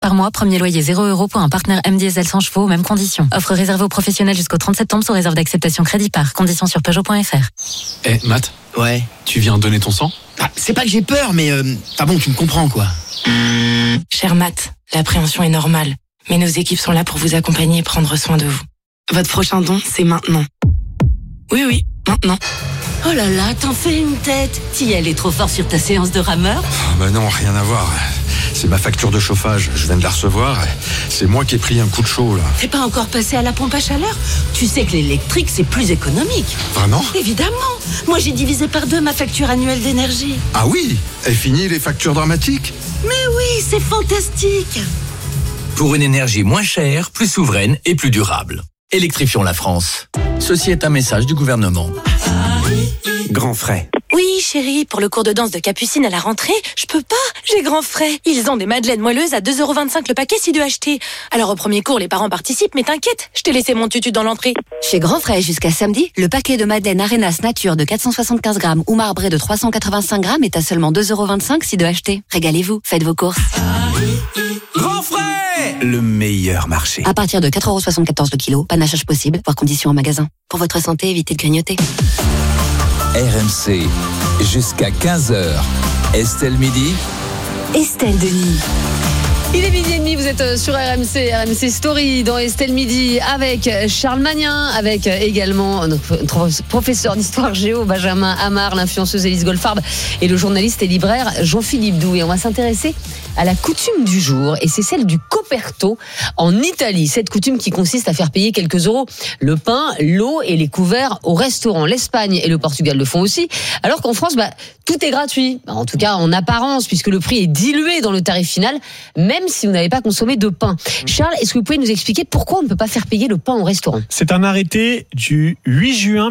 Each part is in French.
Par mois, premier loyer 0 € pour un partenaire M Diesel 100 chevaux, mêmes conditions. Offre réservée aux professionnels jusqu'au 30 septembre sous réserve d'acceptation crédit par. Conditions sur Peugeot.fr. Matt. Ouais. Tu viens donner ton sang ? C'est pas que j'ai peur, mais bon, tu me comprends, quoi. Cher Matt, l'appréhension est normale. Mais nos équipes sont là pour vous accompagner et prendre soin de vous. Votre prochain don, c'est maintenant. Oui, maintenant. Oh là là, t'en fais une tête. T'y allais trop fort sur ta séance de rameur ? Non, rien à voir. C'est ma facture de chauffage, je viens de la recevoir. C'est moi qui ai pris un coup de chaud, là. T'es pas encore passé à la pompe à chaleur ? Tu sais que l'électrique, c'est plus économique. Vraiment ? Évidemment. Moi, j'ai divisé par 2 ma facture annuelle d'énergie. Ah oui ? Et fini les factures dramatiques ? Mais oui, c'est fantastique. Pour une énergie moins chère, plus souveraine et plus durable. Électrifions la France. Ceci est un message du gouvernement. Grand frais. Oui, chérie, pour le cours de danse de Capucine à la rentrée, je peux pas, j'ai grand frais. Ils ont des madeleines moelleuses à 2,25 € le paquet si 2 achetés. Alors au premier cours, les parents participent, mais t'inquiète, je t'ai laissé mon tutu dans l'entrée. Chez Grand Frais, jusqu'à samedi, le paquet de madeleine Arenas Nature de 475 grammes ou marbré de 385 grammes est à seulement 2,25 € si 2 achetés. Régalez-vous, faites vos courses. Grand frais ! Le meilleur marché. À partir de 4,74 € le kilo, panachage possible, voire conditions en magasin. Pour votre santé, évitez de grignoter. RMC, jusqu'à 15h. Estelle Midi. Estelle Denis. Il est 12h30, vous êtes sur RMC Story dans Estelle Midi avec Charles Magnin, avec également notre professeur d'histoire géo Benjamin Amar, l'influenceuse Élise Goldfarb et le journaliste et libraire Jean-Philippe Doué. On va s'intéresser à la coutume du jour et c'est celle du coperto en Italie. Cette coutume qui consiste à faire payer quelques euros le pain, l'eau et les couverts au restaurant. L'Espagne et le Portugal le font aussi, alors qu'en France, tout est gratuit. En tout cas, en apparence, puisque le prix est dilué dans le tarif final, même si vous n'avez pas consommé de pain. Charles, est-ce que vous pouvez nous expliquer pourquoi on ne peut pas faire payer le pain au restaurant ? C'est un arrêté du 8 juin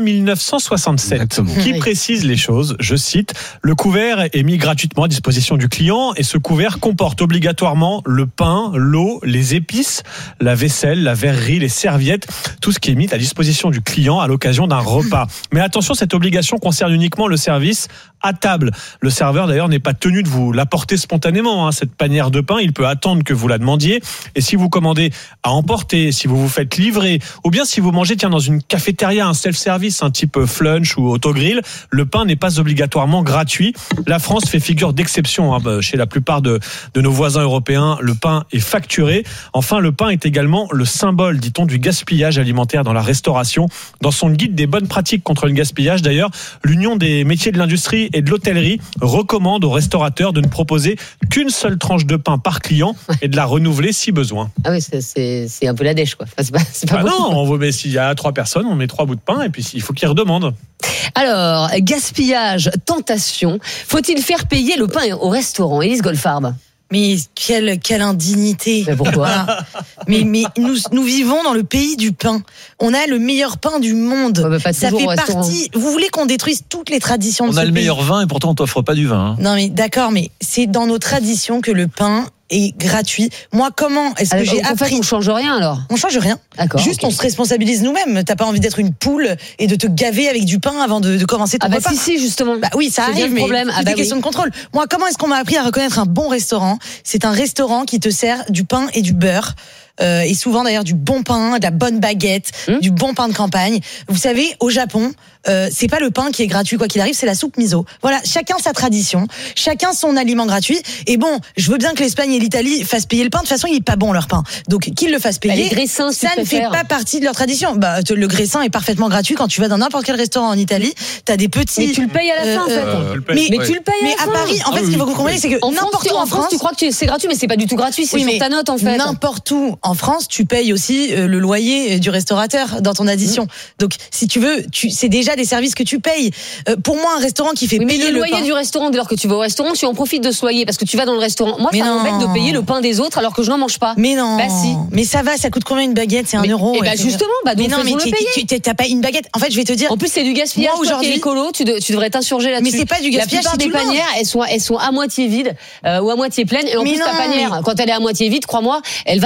1967 Exactement. qui précise les choses. Je cite, le couvert est mis gratuitement à disposition du client et ce couvert comporte obligatoirement le pain, l'eau, les épices, la vaisselle, la verrerie, les serviettes, tout ce qui est mis à disposition du client à l'occasion d'un repas. Mais attention, cette obligation concerne uniquement le service à table. Le serveur d'ailleurs n'est pas tenu de vous l'apporter spontanément, cette panière de pain, il peut attendre que vous la demandiez. Et si vous commandez à emporter, si vous vous faites livrer, ou bien si vous mangez dans une cafétéria, un self-service, un type Flunch ou Autogrill, le pain n'est pas obligatoirement gratuit. La France fait figure d'exception. Chez la plupart de nos voisins européens, le pain est facturé. Enfin, le pain est également le symbole, dit-on, du gaspillage alimentaire dans la restauration. Dans son guide des bonnes pratiques contre le gaspillage, d'ailleurs, l'Union des métiers de l'industrie et de l'hôtellerie recommande aux restaurateurs de ne proposer qu'une seule tranche de pain par client et de la renouveler si besoin. Ah oui, c'est un peu la dèche, quoi. Enfin, c'est pas non, on vous met, s'il y a 3 personnes, on met 3 bouts de pain et puis il faut qu'ils redemandent. Alors, gaspillage, tentation, faut-il faire payer le pain au restaurant ? Élise Goldfarb. Mais quelle indignité. Mais pourquoi ? mais nous vivons dans le pays du pain. On a le meilleur pain du monde. Ça fait partie. Vous voulez qu'on détruise toutes les traditions de ce pays ? On a le meilleur vin et pourtant on t'offre pas du vin. Non mais d'accord, mais c'est dans nos traditions que le pain est gratuit. Moi, comment est-ce que j'ai appris ? On change rien alors ? On change rien. D'accord. Juste, on se responsabilise nous-mêmes. T'as pas envie d'être une poule et de te gaver avec du pain avant de commencer ton repas. Si, justement. Oui, ça arrive, mais c'est des questions de contrôle. Moi, comment est-ce qu'on m'a appris à reconnaître un bon restaurant ? C'est un restaurant qui te sert du pain et du beurre. Et souvent d'ailleurs du bon pain, de la bonne baguette, du bon pain de campagne. Vous savez, au Japon, c'est pas le pain qui est gratuit quoi qu'il arrive, c'est la soupe miso. Voilà, chacun sa tradition, chacun son aliment gratuit. Et bon, je veux bien que l'Espagne et l'Italie fassent payer le pain. De toute façon, il est pas bon leur pain. Donc qu'ils le fassent payer. Les graissins, ça ne fait pas partie de leur tradition. Le graissin est parfaitement gratuit quand tu vas dans n'importe quel restaurant en Italie. T'as des petits. Mais tu le payes à la fin en fait. Mais tu le payes à la fin. Mais à Paris, en fait, ce qu'il faut que vous compreniez, c'est que n'importe où en France, tu crois que c'est gratuit, mais c'est pas du tout gratuit. C'est sur ta note en fait. N'importe où en France, tu payes aussi le loyer du restaurateur dans ton addition. Donc, si tu veux, c'est déjà des services que tu payes. Pour moi, un restaurant qui fait payer le loyer du restaurant, dès lors que tu vas au restaurant, tu en profites de ce loyer parce que tu vas dans le restaurant. Moi, ça m'embête de payer le pain des autres alors que je n'en mange pas. Mais non. Si. Mais ça va, ça coûte combien une baguette ? C'est 1 euro. Et justement, donc faisons le payer. T'as pas une baguette. En fait, je vais te dire. En plus, c'est du gaspillage. Moi, aujourd'hui, écolo, tu devrais t'insurger là-dessus. Mais c'est pas du gaspillage. La plupart des panières, elles sont à moitié vides ou à moitié pleines. Et en plus, ta panière, quand elle est à moitié vide, crois-moi, elle va dans la panière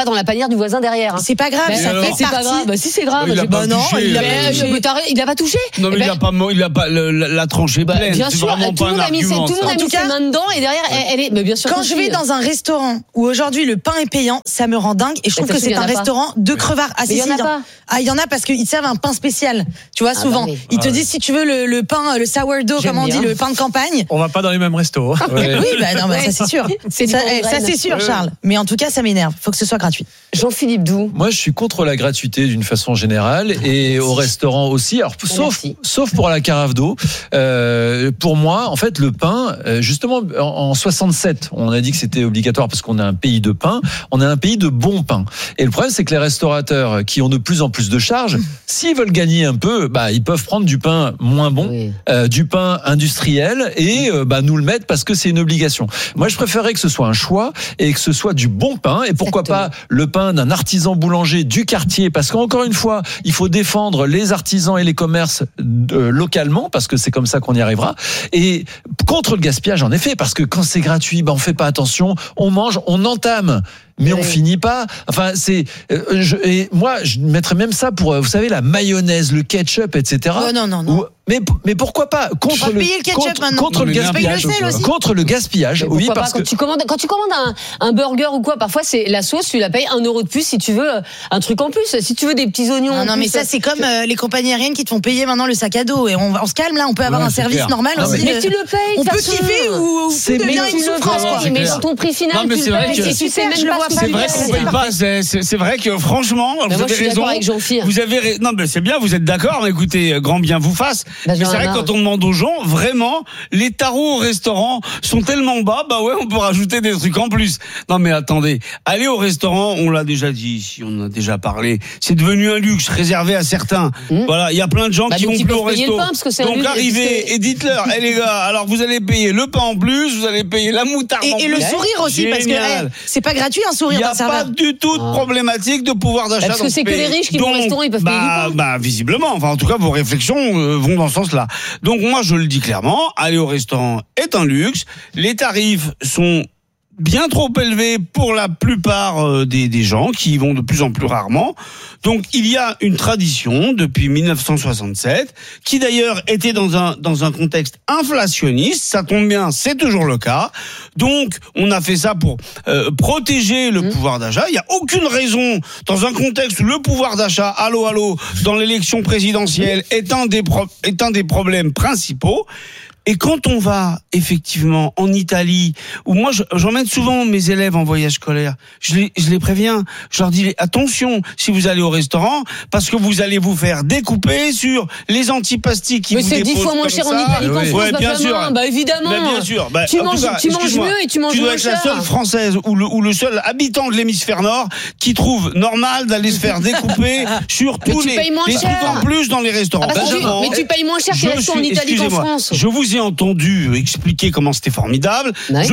manière du voisin derrière. C'est pas grave, ça fait c'est pas grave. Bah si c'est grave. Il a pas touché. Il a pas touché. Non mais il a pas la tranche est pleine. Bien sûr, tout le monde a mis ses mains dedans et derrière elle est. Mais bien sûr. Quand je vais dans un restaurant où aujourd'hui le pain est payant, ça me rend dingue et je trouve que c'est un restaurant de crevards. Ah si, il y en a parce qu'ils servent un pain spécial. Tu vois souvent, ils te disent si tu veux le pain, le sourdough, comme on dit, le pain de campagne. On va pas dans les mêmes restos. Oui, ça c'est sûr. Ça c'est sûr, Charles. Mais en tout cas, ça m'énerve. Faut que ce soit gratuit. Jean-Philippe Doux. Moi, je suis contre la gratuité d'une façon générale et au restaurant aussi. Alors, sauf pour la carafe d'eau. Pour moi, en fait, le pain, justement, en 67, on a dit que c'était obligatoire parce qu'on a un pays de pain. On a un pays de bon pain. Et le problème, c'est que les restaurateurs qui ont de plus en plus de charges, s'ils veulent gagner un peu, ils peuvent prendre du pain moins bon, du pain industriel et nous le mettre parce que c'est une obligation. Moi, je préférerais que ce soit un choix et que ce soit du bon pain et pourquoi pas le pain d'un artisan boulanger du quartier parce qu'encore une fois, il faut défendre les artisans et les commerces localement parce que c'est comme ça qu'on y arrivera et contre le gaspillage en effet parce que quand c'est gratuit, on fait pas attention, on mange, on entame. Mais on finit pas. Enfin, et moi, je mettrais même ça pour, vous savez, la mayonnaise, le ketchup, etc. Non. Mais pourquoi pas contre le ketchup maintenant. Contre le gaspillage. Contre le gaspillage. Oui, parce que quand tu commandes un burger ou quoi, parfois c'est la sauce, tu la payes 1 euro de plus si tu veux un truc en plus. Si tu veux des petits oignons. Non, mais ça c'est comme les compagnies aériennes qui te font payer maintenant le sac à dos et on se calme là. On peut avoir un service normal aussi. Mais tu le payes. On peut kiffer ou tout devient une souffrance. Mais dans ton prix final, tu le payes et tu sais même pas. C'est vrai qu'on paye pas. C'est vrai que franchement, vous avez raison. Vous avez non, mais c'est bien. Vous êtes d'accord. Mais écoutez, grand bien vous fasse. Mais c'est vrai que quand on demande aux gens, vraiment, les tarots au restaurant sont tellement bas. On peut rajouter des trucs en plus. Non, mais attendez, aller au restaurant, on l'a déjà dit ici, on en a déjà parlé. C'est devenu un luxe réservé à certains. Voilà, il y a plein de gens qui vont plus au resto. Donc arrivez et dites-leur, les gars, alors vous allez payer le pain en plus, vous allez payer la moutarde en plus. Et le sourire aussi, parce que c'est pas gratuit un sourire. Il n'y a pas du tout de problématique de pouvoir d'achat. Parce que c'est que les riches qui vont au restaurant, ils peuvent payer du pain. Visiblement, enfin en tout cas vos réflexions vont dans ce sens-là. Donc moi je le dis clairement, aller au restaurant est un luxe. Les tarifs sont bien trop élevé pour la plupart des gens qui y vont de plus en plus rarement. Donc il y a une tradition depuis 1967 qui d'ailleurs était dans un contexte inflationniste. Ça tombe bien, c'est toujours le cas. Donc on a fait ça pour protéger le pouvoir d'achat. Il y a aucune raison dans un contexte où le pouvoir d'achat, allô, dans l'élection présidentielle est un des problèmes principaux. Et quand on va effectivement en Italie, où moi j'emmène souvent mes élèves en voyage scolaire, je les préviens, je leur dis attention si vous allez au restaurant, parce que vous allez vous faire découper sur les antipastis qui vous déposent. Mais c'est 10 fois moins cher en Italie qu'en France, bien sûr. Évidemment. Bien sûr. Tu manges mieux et tu manges moins cher. Tu dois être la seule française ou le seul habitant de l'hémisphère nord qui trouve normal d'aller se faire découper sur tous les trucs en plus dans les restaurants. Mais tu payes moins cher tes restos en Italie qu'en France. Je vous ai entendu expliquer comment c'était formidable.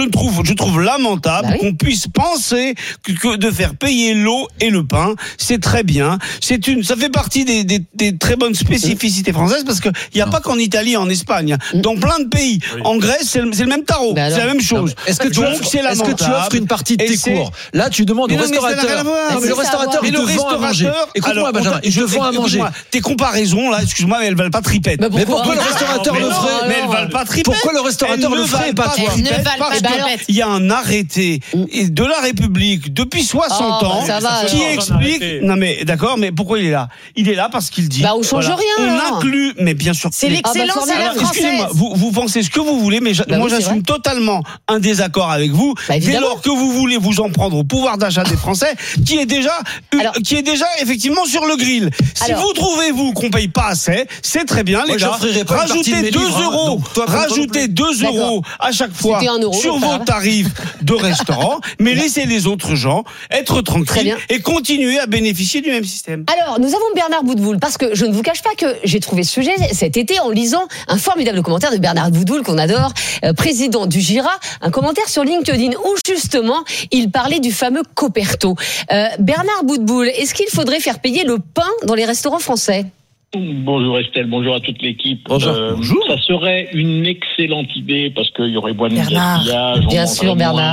Je trouve lamentable qu'on puisse penser que de faire payer l'eau et le pain, c'est très bien. Ça fait partie des très bonnes spécificités françaises parce que il y a pas qu'en Italie et en Espagne. Dans plein de pays. En Grèce, c'est le même tarot. C'est la même chose. Est-ce que tu offres une partie de tes cours? Là, tu demandes au restaurateur. Le restaurateur, il te vend à manger. Écoute-moi, Benjamin, il te vend à manger. Tes comparaisons, là, excuse-moi, mais elles valent pas tripette. Mais pourquoi le restaurateur le ferait? Mais elles valent pas tripette. Pourquoi le restaurateur le ferait et pas toi? Parce qu'il y a un arrêté de la République depuis 60 ans qui explique. Non mais d'accord, mais pourquoi il est là? Il est là parce qu'il dit. On change rien. On inclut, mais bien sûr. C'est l'excellence à la française. Excusez-moi, vous pensez ce que vous voulez, mais moi j'assume totalement un désaccord avec vous. Dès lors que vous voulez vous en prendre au pouvoir d'achat des Français, qui est déjà effectivement sur le grill. Si vous trouvez qu'on paye pas assez, c'est très bien les gars. Rajoutez 2 euros. Rajoutez 2 euros à chaque fois sur vos tarifs de restaurant, mais laissez les autres gens être tranquilles et continuer à bénéficier du même système. Alors, nous avons Bernard Boutboul, parce que je ne vous cache pas que j'ai trouvé ce sujet cet été en lisant un formidable commentaire de Bernard Boutboul qu'on adore, président du GIRA, un commentaire sur LinkedIn où justement il parlait du fameux Coperto. Bernard Boutboul, est-ce qu'il faudrait faire payer le pain dans les restaurants français ? Bonjour Estelle, bonjour à toute l'équipe. Bonjour. Ça serait une excellente idée parce qu'il y aurait moins de gaspillage. Bien sûr, Bernard.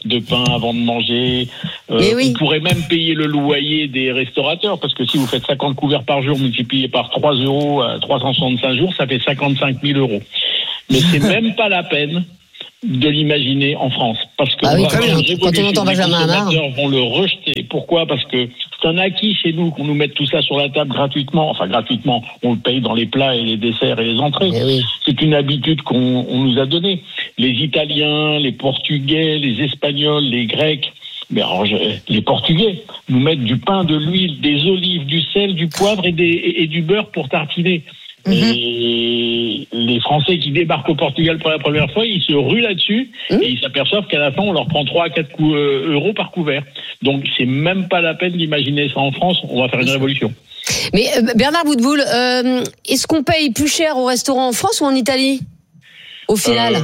de pain avant de manger. On pourrait même payer le loyer des restaurateurs, parce que si vous faites 50 couverts par jour multiplié par 3 euros, 365 jours, ça fait 55 000 euros. Mais c'est même pas la peine de l'imaginer en France, parce que quand on les entend Benjamin Amar, vont le rejeter. Pourquoi ? Parce que c'est un acquis chez nous qu'on nous mette tout ça sur la table gratuitement. Enfin gratuitement, on le paye dans les plats et les desserts et les entrées. C'est une habitude qu'on nous a donnée. Les Italiens, les Portugais, les Espagnols, les Grecs, mais alors, les Portugais nous mettent du pain, de l'huile, des olives, du sel, du poivre et du beurre pour tartiner. Et les Français qui débarquent au Portugal pour la première fois, ils se ruent là-dessus et ils s'aperçoivent qu'à la fin, on leur prend 3 à 4 euros par couvert. Donc, c'est même pas la peine d'imaginer ça en France. On va faire une révolution. Mais Bernard Boutboul, est-ce qu'on paye plus cher au restaurant en France ou en Italie ? Au final,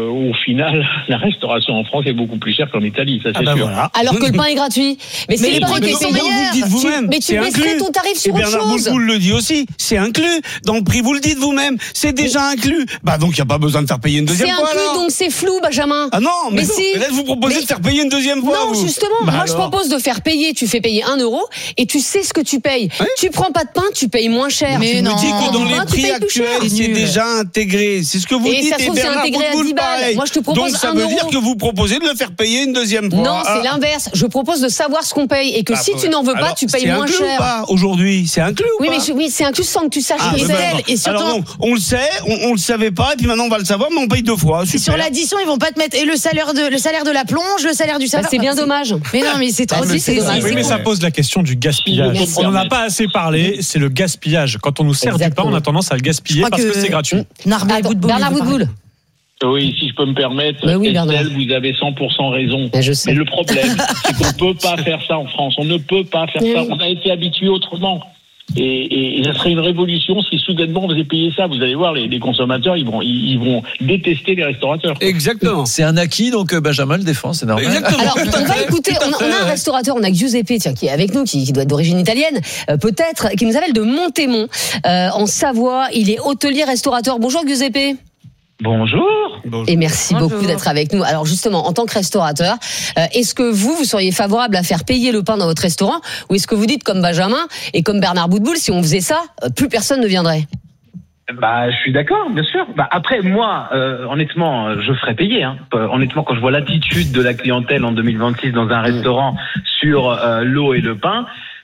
la restauration en France est beaucoup plus chère qu'en Italie, ça c'est sûr. Voilà. Alors que le pain est gratuit. Mais c'est les prix qui sont meilleurs. Vous le dites vous-même. Mais tu baisserais ton tarif sur autre chose. Bernard Boutboul le dit aussi. C'est inclus. Dans le prix, vous le dites vous-même. C'est déjà inclus. Bah donc il n'y a pas besoin de faire payer une deuxième fois. C'est inclus, donc c'est flou, Benjamin. Ah non, mais là vous proposez de faire payer une deuxième fois. Non, justement. Moi je propose de faire payer. Tu fais payer 1 euro et tu sais ce que tu payes. Tu prends pas de pain, tu payes moins cher. Mais non. Tu me dis que dans les prix actuels, c'est déjà intégré. C'est ce que vous dites. Et Bernard Boutboul. Moi, je te propose donc ça veut dire que vous proposez de le faire payer une deuxième fois. Non, c'est l'inverse. Je propose de savoir ce qu'on paye et que si tu n'en veux pas, tu payes moins cher. C'est inclus ou pas aujourd'hui ? C'est inclus ou pas ? Oui, c'est inclus sans que tu saches les ailes. Et surtout, alors, on le sait, on le savait pas, et puis maintenant on va le savoir, mais on paye 2 fois. Super. Sur l'addition, ils vont pas te mettre et le salaire de la plonge, le salaire du serveur. C'est bien dommage. Mais non, mais c'est trop dommage. Oui, mais ça pose la question du gaspillage. On n'en a pas assez parlé. C'est le gaspillage. Quand on nous sert du pain, on a tendance à le gaspiller parce que c'est gratuit. Bernard Boutboul. Oui, si je peux me permettre, Estelle, vous avez 100% raison. Mais le problème, c'est qu'on ne peut pas faire ça en France. On ne peut pas faire ça. On a été habitué autrement. Et ça serait une révolution si soudainement on faisait payer ça. Vous allez voir, les consommateurs, ils vont détester les restaurateurs. Exactement. C'est un acquis, donc Benjamin le défend, c'est normal. Exactement. Alors, on va écouter, on a un restaurateur, on a Giuseppe, qui est avec nous, qui doit être d'origine italienne, peut-être, qui nous appelle de Montémont, en Savoie. Il est hôtelier restaurateur. Bonjour Giuseppe. Bonjour. Et merci beaucoup d'être avec nous. Alors justement, en tant que restaurateur, est-ce que vous seriez favorable à faire payer le pain dans votre restaurant, ou est-ce que vous dites comme Benjamin et comme Bernard Boutboul, si on faisait ça, plus personne ne viendrait ? Je suis d'accord, bien sûr. Après, moi, honnêtement, je ferais payer. Honnêtement, quand je vois l'attitude de la clientèle en 2026 dans un restaurant sur l'eau et le pain,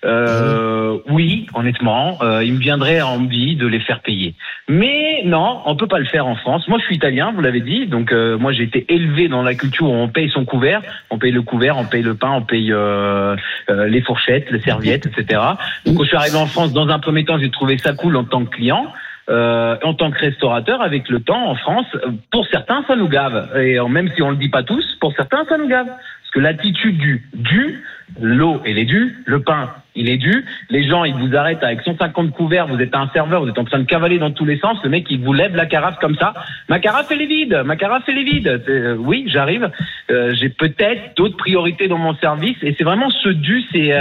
oui, honnêtement, il me viendrait envie de les faire payer. Mais non, on peut pas le faire en France. Moi, je suis italien, vous l'avez dit. Donc, moi, j'ai été élevé dans la culture où on paye son couvert. On paye le couvert, on paye le pain, on paye les fourchettes, les serviettes, etc. Donc, quand je suis arrivé en France, dans un premier temps, j'ai trouvé ça cool en tant que client. En tant que restaurateur, avec le temps, en France, pour certains, ça nous gave. Et même si on le dit pas tous, pour certains, ça nous gave. Parce que l'attitude l'eau, elle est due, le pain, il est dû. Les gens, ils vous arrêtent avec 150 couverts, vous êtes un serveur, vous êtes en train de cavaler dans tous les sens, le mec, il vous lève la carafe comme ça. Ma carafe, elle est vide. Oui, j'arrive. J'ai peut-être d'autres priorités dans mon service, et c'est vraiment ce dû,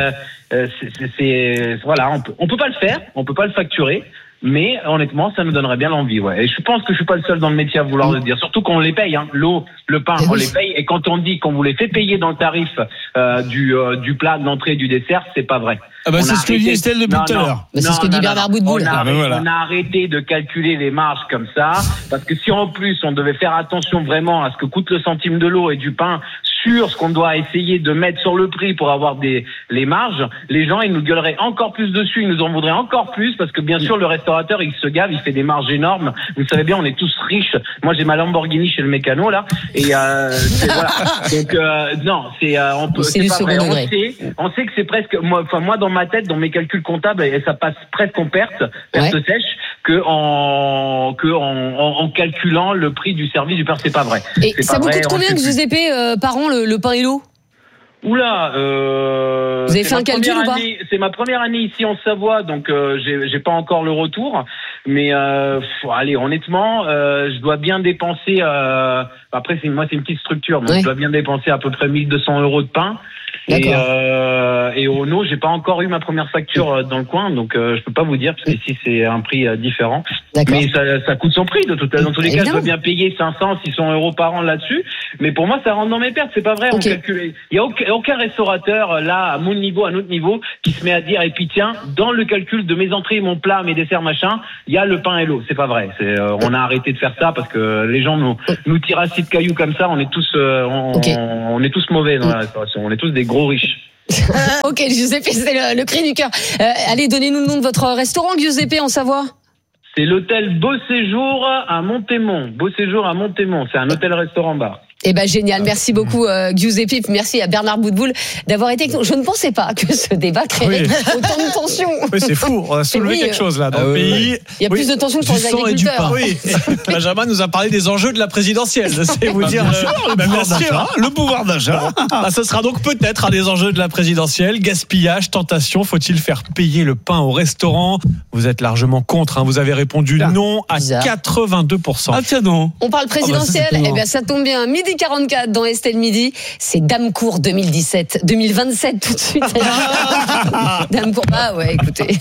voilà, on peut pas le faire, on peut pas le facturer. Mais honnêtement, ça nous donnerait bien l'envie, ouais. Et je pense que je suis pas le seul dans le métier à vouloir le dire. Surtout qu'on les paye, l'eau, le pain, on les paye. Et quand on dit qu'on vous les fait payer dans le tarif du plat, de l'entrée, du dessert, c'est pas vrai. C'est ce que dit Estelle depuis tout à l'heure. C'est ce que dit Bernard Boutboul. On a arrêté de calculer les marges comme ça, parce que si en plus on devait faire attention vraiment à ce que coûte le centime de l'eau et du pain sur ce qu'on doit essayer de mettre sur le prix pour avoir les marges, les gens, ils nous gueuleraient encore plus dessus, ils nous en voudraient encore plus, parce que bien sûr, le restaurateur, il se gave, il fait des marges énormes. Vous savez bien, on est tous riches. Moi, j'ai ma Lamborghini chez le mécano, là, et voilà. Donc, non, on peut, c'est pas vrai. On sait que c'est presque, moi, dans ma tête, dans mes calculs comptables, et ça passe presque en perte sèche, en calculant le prix du service du pain, c'est pas vrai. Et ça vous coûte combien, Giuseppe, par an, le pain et l'eau? Oula, vous avez fait un calcul ou pas? C'est ma première année ici en Savoie, donc j'ai pas encore le retour. Mais allez, honnêtement, je dois bien dépenser. Après, c'est une petite structure, donc je dois bien dépenser à peu près 1 200 € de pain. Et au No, j'ai pas encore eu ma première facture dans le coin, donc je peux pas vous dire parce qu'ici c'est un prix différent. Mais ça coûte son prix dans tous les cas. Je veux bien payer 500, 600 euros par an là-dessus, mais pour moi ça rentre dans mes pertes. C'est pas vrai. On calcule. Il y a aucun restaurateur là à mon niveau, à notre niveau, qui se met à dire et puis tiens, dans le calcul de mes entrées, mon plat, mes desserts, machin, il y a le pain et l'eau. C'est pas vrai. On a arrêté de faire ça parce que les gens nous tirent assez de cailloux comme ça. On est tous on est tous mauvais dans la restauration. On est tous des gros riches. Ok, Giuseppe, c'est le cri du cœur. Allez, donnez-nous le nom de votre restaurant, Giuseppe, en Savoie. C'est l'hôtel Beau Séjour à Montémont. Beau Séjour à Montémont. C'est un hôtel-restaurant-bar. Eh ben génial, merci beaucoup Giuseppe, merci à Bernard Boutboul d'avoir été avec nous. Je ne pensais pas que ce débat créerait autant de tension. Oui, c'est fou, on a soulevé quelque chose là dans le pays. Il y a plus de tension que pour les agriculteurs. Oui. Benjamin nous a parlé des enjeux de la présidentielle, c'est vous dire le pouvoir d'achat. Ce sera donc peut-être un des enjeux de la présidentielle, gaspillage, tentation, faut-il faire payer le pain au restaurant? Vous êtes largement contre, vous avez répondu non à 82%. Ah tiens non. On parle présidentielle, eh bien ça tombe bien, midi 44 dans Estelle Midi, c'est Damecourt 2027 tout de suite. Damecourt, écoutez.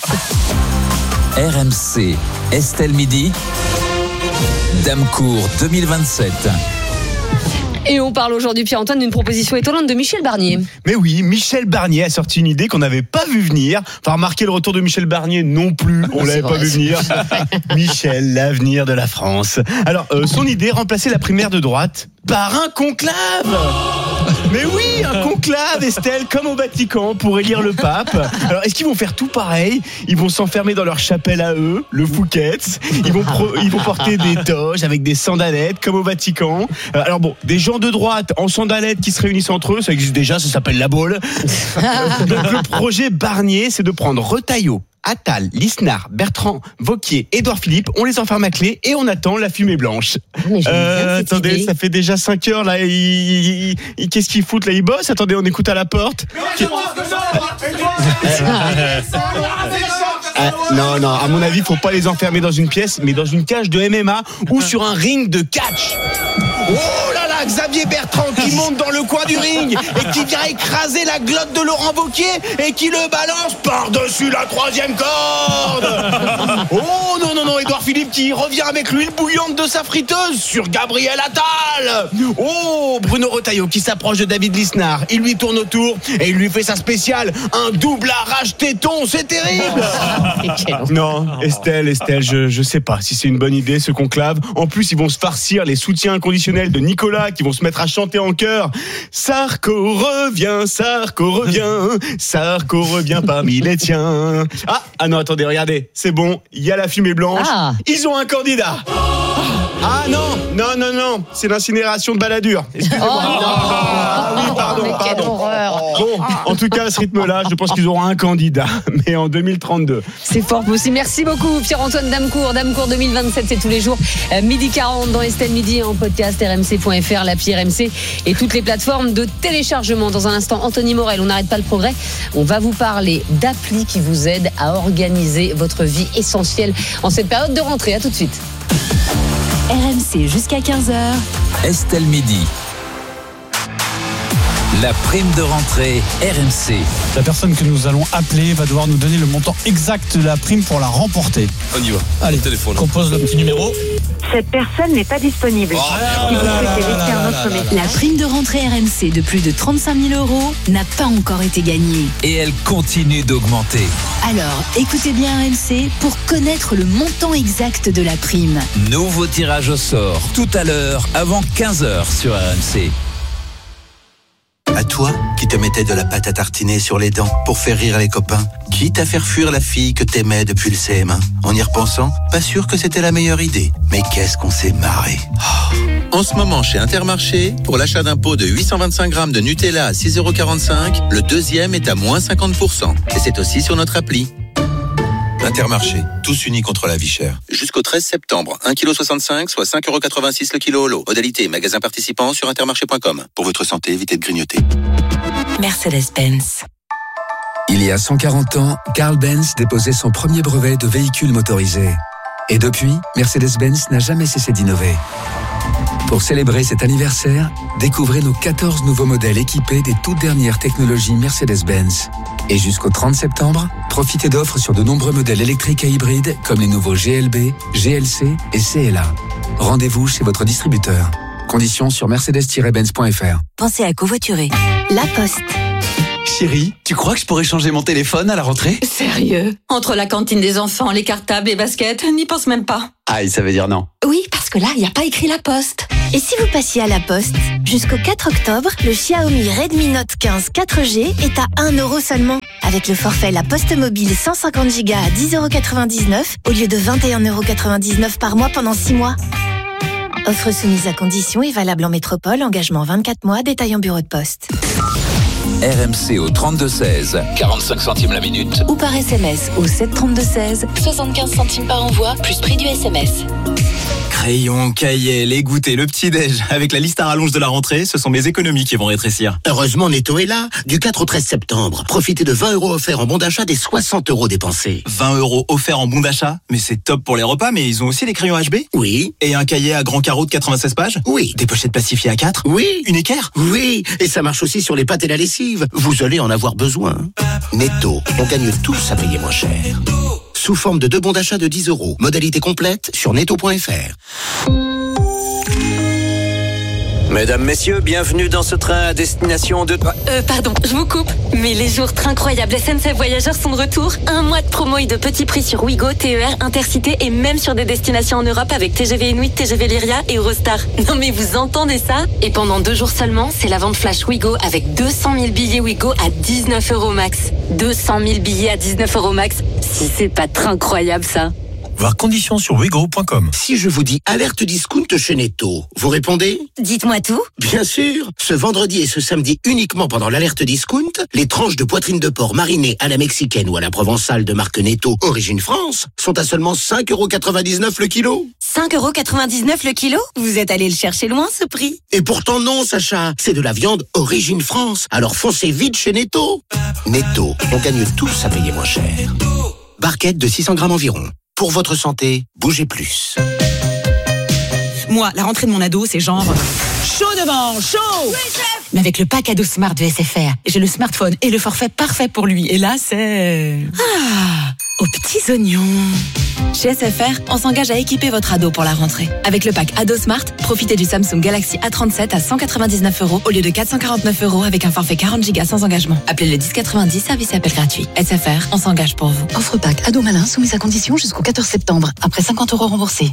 RMC, Estelle Midi, Damecourt 2027. Et on parle aujourd'hui, Pierre-Antoine, d'une proposition étonnante de Michel Barnier. Mais oui, Michel Barnier a sorti une idée qu'on n'avait pas vu venir. Enfin, remarquez le retour de Michel Barnier non plus, on l'avait pas vu venir. Michel, l'avenir de la France. Alors, son idée, remplacer la primaire de droite par un conclave. Mais oui, un conclave, Estelle, comme au Vatican, pour élire le pape. Alors, est-ce qu'ils vont faire tout pareil? Ils vont s'enfermer dans leur chapelle à eux, le Fouquet's. Ils vont porter des toges avec des sandalettes, comme au Vatican. Alors bon, des gens de droite en sandalettes qui se réunissent entre eux, ça existe déjà, ça s'appelle la Baule. Donc le projet Barnier, c'est de prendre Retailleau, Attal, Lisnard, Bertrand, Wauquiez, Édouard Philippe, on les enferme à clé et on attend la fumée blanche. Attendez, ça fait déjà 5 heures là, qu'est-ce qu'ils foutent là? Ils bossent? Attendez, on écoute à la porte. Non, à mon avis, faut pas les enfermer dans une pièce, mais dans une cage de MMA ou sur un ring de catch. Oh là là, Xavier Bertrand qui monte dans le coin du ring et qui vient écraser la glotte de Laurent Wauquiez et qui le balance par-dessus la 3e corde. Oh non, Édouard Philippe qui revient avec l'huile bouillante de sa friteuse sur Gabriel Attal. Oh, Bruno Retailleau qui s'approche de David Lisnard, il lui tourne autour et il lui fait sa spéciale, un double arrache-téton, c'est terrible. Non, Estelle, je sais pas si c'est une bonne idée ce conclave. En plus, ils vont se farcir les soutiens inconditionnels de Nicolas qui vont se mettre à chanter en chœur. Sarko revient parmi les tiens. Ah non, attendez, regardez, c'est bon, il y a la fumée blanche. Ils ont un candidat. Ah non, c'est l'incinération de Balladur. Excusez-moi. Oui, pardon. Quelle horreur. Bon, en tout cas, à ce rythme-là, je pense qu'ils auront un candidat, mais en 2032. C'est fort possible. Merci beaucoup, Pierre-Antoine Damecourt. Damecourt 2027, c'est tous les jours, midi 40 dans Estelle Midi, en podcast rmc.fr, l'appli RMC et toutes les plateformes de téléchargement. Dans un instant, Anthony Morel, on n'arrête pas le progrès. On va vous parler d'applis qui vous aident à organiser votre vie essentielle en cette période de rentrée. À tout de suite. RMC jusqu'à 15h. Estelle Midi. La prime de rentrée RMC. La personne que nous allons appeler va devoir nous donner le montant exact de la prime pour la remporter. On y va. Allez, téléphone. Compose le petit numéro. Cette personne n'est pas disponible. Si vous souhaitez laisser un autre message. La prime de rentrée RMC de plus de 35 000 € n'a pas encore été gagnée. Et elle continue d'augmenter. Alors, écoutez bien RMC pour connaître le montant exact de la prime. Nouveau tirage au sort tout à l'heure avant 15h sur RMC. À toi, qui te mettais de la pâte à tartiner sur les dents pour faire rire les copains, quitte à faire fuir la fille que t'aimais depuis le CM1. En y repensant, pas sûr que c'était la meilleure idée. Mais qu'est-ce qu'on s'est marré. En ce moment, chez Intermarché, pour l'achat d'un pot de 825 grammes de Nutella à 6,45 €, le deuxième est à moins 50%. Et c'est aussi sur notre appli. Intermarché, tous unis contre la vie chère. Jusqu'au 13 septembre, 1,65 kg, soit 5,86 € le kilo holo. Modalité, magasin participant sur intermarché.com. Pour votre santé, évitez de grignoter. Mercedes-Benz. Il y a 140 ans, Carl Benz déposait son premier brevet de véhicule motorisé. Et depuis, Mercedes-Benz n'a jamais cessé d'innover. Pour célébrer cet anniversaire, découvrez nos 14 nouveaux modèles équipés des toutes dernières technologies Mercedes-Benz. Et jusqu'au 30 septembre, profitez d'offres sur de nombreux modèles électriques et hybrides comme les nouveaux GLB, GLC et CLA. Rendez-vous chez votre distributeur. Conditions sur mercedes-benz.fr. Pensez à covoiturer. La Poste. Chérie, tu crois que je pourrais changer mon téléphone à la rentrée ? Sérieux ? Entre la cantine des enfants, les cartables, les baskets, n'y pense même pas. Aïe, ça veut dire non. Oui, parce que là, il n'y a pas écrit La Poste. Et si vous passiez à La Poste, jusqu'au 4 octobre, le Xiaomi Redmi Note 15 4G est à 1 € seulement. Avec le forfait La Poste Mobile 150 Go à 10,99 € au lieu de 21,99 € par mois pendant 6 mois. Offre soumise à conditions et valable en métropole, engagement 24 mois, détail en bureau de poste. RMC au 32-16, 45 centimes la minute. Ou par SMS au 732-16, 75 centimes par envoi, plus prix du SMS. Crayon, cahier, les goûters, le petit-déj. Avec la liste à rallonge de la rentrée, ce sont mes économies qui vont rétrécir. Heureusement, Netto est là. Du 4 au 13 septembre. Profitez de 20 € offerts en bon d'achat des 60 € dépensés. 20 € offerts en bon d'achat? Mais c'est top pour les repas, mais ils ont aussi des crayons HB? Oui. Et un cahier à grand carreau de 96 pages? Oui. Des pochettes plastifiées A4? Oui. Une équerre? Oui. Et ça marche aussi sur les pâtes et la lessive. Vous allez en avoir besoin. Netto, on gagne tous à payer moins cher. Sous forme de 2 bons d'achat de 10 €. Modalité complète sur netto.fr. Mesdames, messieurs, bienvenue dans ce train à destination de... Pardon, je vous coupe. Mais les jours incroyables SNCF Voyageurs sont de retour. 1 mois de promo et de petits prix sur Ouigo, TER, Intercité et même sur des destinations en Europe avec TGV Inuit, TGV Lyria et Eurostar. Non mais vous entendez ça? Et pendant 2 jours seulement, c'est la vente flash Ouigo avec 200 000 billets Ouigo à 19 € max. 200 000 billets à 19 € max. Si c'est pas très incroyable ça. Voir conditions sur ouigo.com. Si je vous dis alerte discount chez Netto, vous répondez? Dites-moi tout. Bien sûr. Ce vendredi et ce samedi uniquement pendant l'alerte discount, les tranches de poitrine de porc marinées à la mexicaine ou à la provençale de marque Netto Origine France sont à seulement 5,99 € le kilo. 5,99 € le kilo? Vous êtes allé le chercher loin ce prix. Et pourtant non, Sacha. C'est de la viande Origine France. Alors foncez vite chez Netto. Netto, on gagne tous à payer moins cher. Barquette de 600 grammes environ. Pour votre santé, bougez plus. Moi, la rentrée de mon ado, c'est genre chaud devant, chaud. Oui, chef. Mais avec le pack ado Smart de SFR, j'ai le smartphone et le forfait parfait pour lui. Et là, c'est... aux petits oignons. Chez SFR, on s'engage à équiper votre ado pour la rentrée. Avec le pack Ado Smart, profitez du Samsung Galaxy A37 à 199 € au lieu de 449 € avec un forfait 40 Go sans engagement. Appelez le 1090, service et appel gratuit. SFR, on s'engage pour vous. Offre pack ado malin soumise à conditions jusqu'au 14 septembre. Après 50 € remboursés.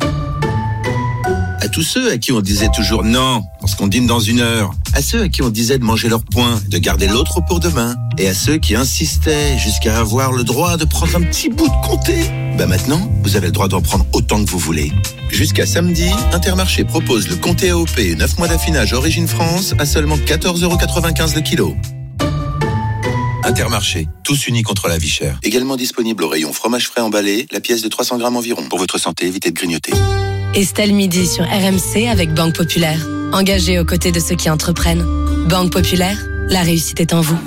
À tous ceux à qui on disait toujours non, parce qu'on dîne dans 1 heure. À ceux à qui on disait de manger leur point, de garder l'autre pour demain. Et à ceux qui insistaient jusqu'à avoir le droit de prendre un petit bout de comté. Maintenant, vous avez le droit d'en prendre autant que vous voulez. Jusqu'à samedi, Intermarché propose le comté AOP 9 mois d'affinage Origine France à seulement 14,95 € le kilo. Intermarché, tous unis contre la vie chère. Également disponible au rayon fromage frais emballé, la pièce de 300 grammes environ. Pour votre santé, évitez de grignoter. Estelle Midi sur RMC avec Banque Populaire. Engagée aux côtés de ceux qui entreprennent. Banque Populaire, la réussite est en vous.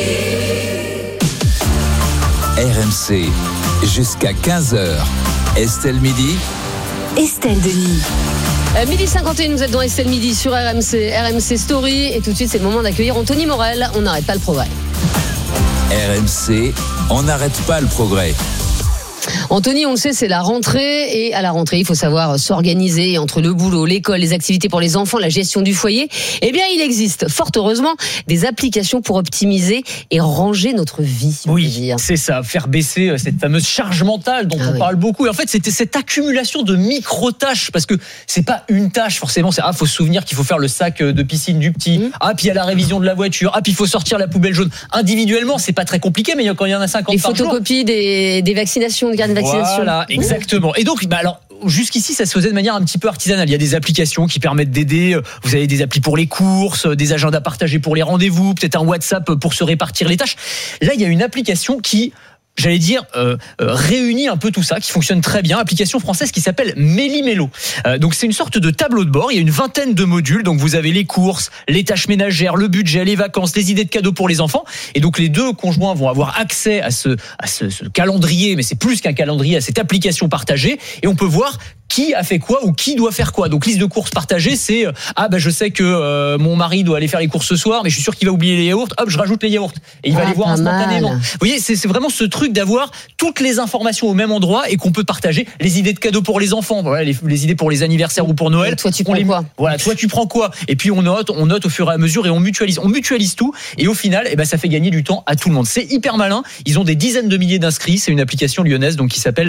RMC, jusqu'à 15h. Estelle Midi. Estelle Denis. Midi 51, vous êtes dans Estelle Midi sur RMC, RMC Story. Et tout de suite, c'est le moment d'accueillir Anthony Morel. On n'arrête pas le progrès. RMC, on n'arrête pas le progrès. Anthony, on le sait, c'est la rentrée et à la rentrée, il faut savoir s'organiser entre le boulot, l'école, les activités pour les enfants, la gestion du foyer. Eh bien, il existe, fort heureusement, des applications pour optimiser et ranger notre vie. Oui, c'est ça, faire baisser cette fameuse charge mentale dont on parle beaucoup. Et en fait, c'était cette accumulation de micro-tâches, parce que c'est pas une tâche forcément, c'est faut se souvenir qu'il faut faire le sac de piscine du petit, puis il y a la révision de la voiture, puis il faut sortir la poubelle jaune. Individuellement, c'est pas très compliqué, mais quand il y en a 50 les par jour. Les photocopies des vaccinations, des carnets de vaccination. Voilà, exactement. Et donc, alors, jusqu'ici, ça se faisait de manière un petit peu artisanale. Il y a des applications qui permettent d'aider. Vous avez des applis pour les courses, des agendas partagés pour les rendez-vous, peut-être un WhatsApp pour se répartir les tâches. Là, il y a une application qui, j'allais dire, réunit un peu tout ça, qui fonctionne très bien. Application française qui s'appelle Méli-Mélo. Donc c'est une sorte de tableau de bord. Il y a une 20aine de modules. Donc vous avez les courses, les tâches ménagères, le budget, les vacances, les idées de cadeaux pour les enfants. Et donc les deux conjoints vont avoir accès à ce calendrier, mais c'est plus qu'un calendrier, à cette application partagée. Et on peut voir qui a fait quoi ou qui doit faire quoi. Donc liste de courses partagée, c'est je sais que mon mari doit aller faire les courses ce soir, mais je suis sûr qu'il va oublier les yaourts. Hop, je rajoute les yaourts et il va les voir instantanément. Vous voyez, c'est vraiment ce truc d'avoir toutes les informations au même endroit et qu'on peut partager. Les idées de cadeaux pour les enfants, voilà, les idées pour les anniversaires ou pour Noël. Et toi, tu prends quoi ? Voilà, toi tu prends quoi ? Et puis on note au fur et à mesure et on mutualise tout et au final, ça fait gagner du temps à tout le monde. C'est hyper malin. Ils ont des dizaines de milliers d'inscrits. C'est une application lyonnaise donc qui s'appelle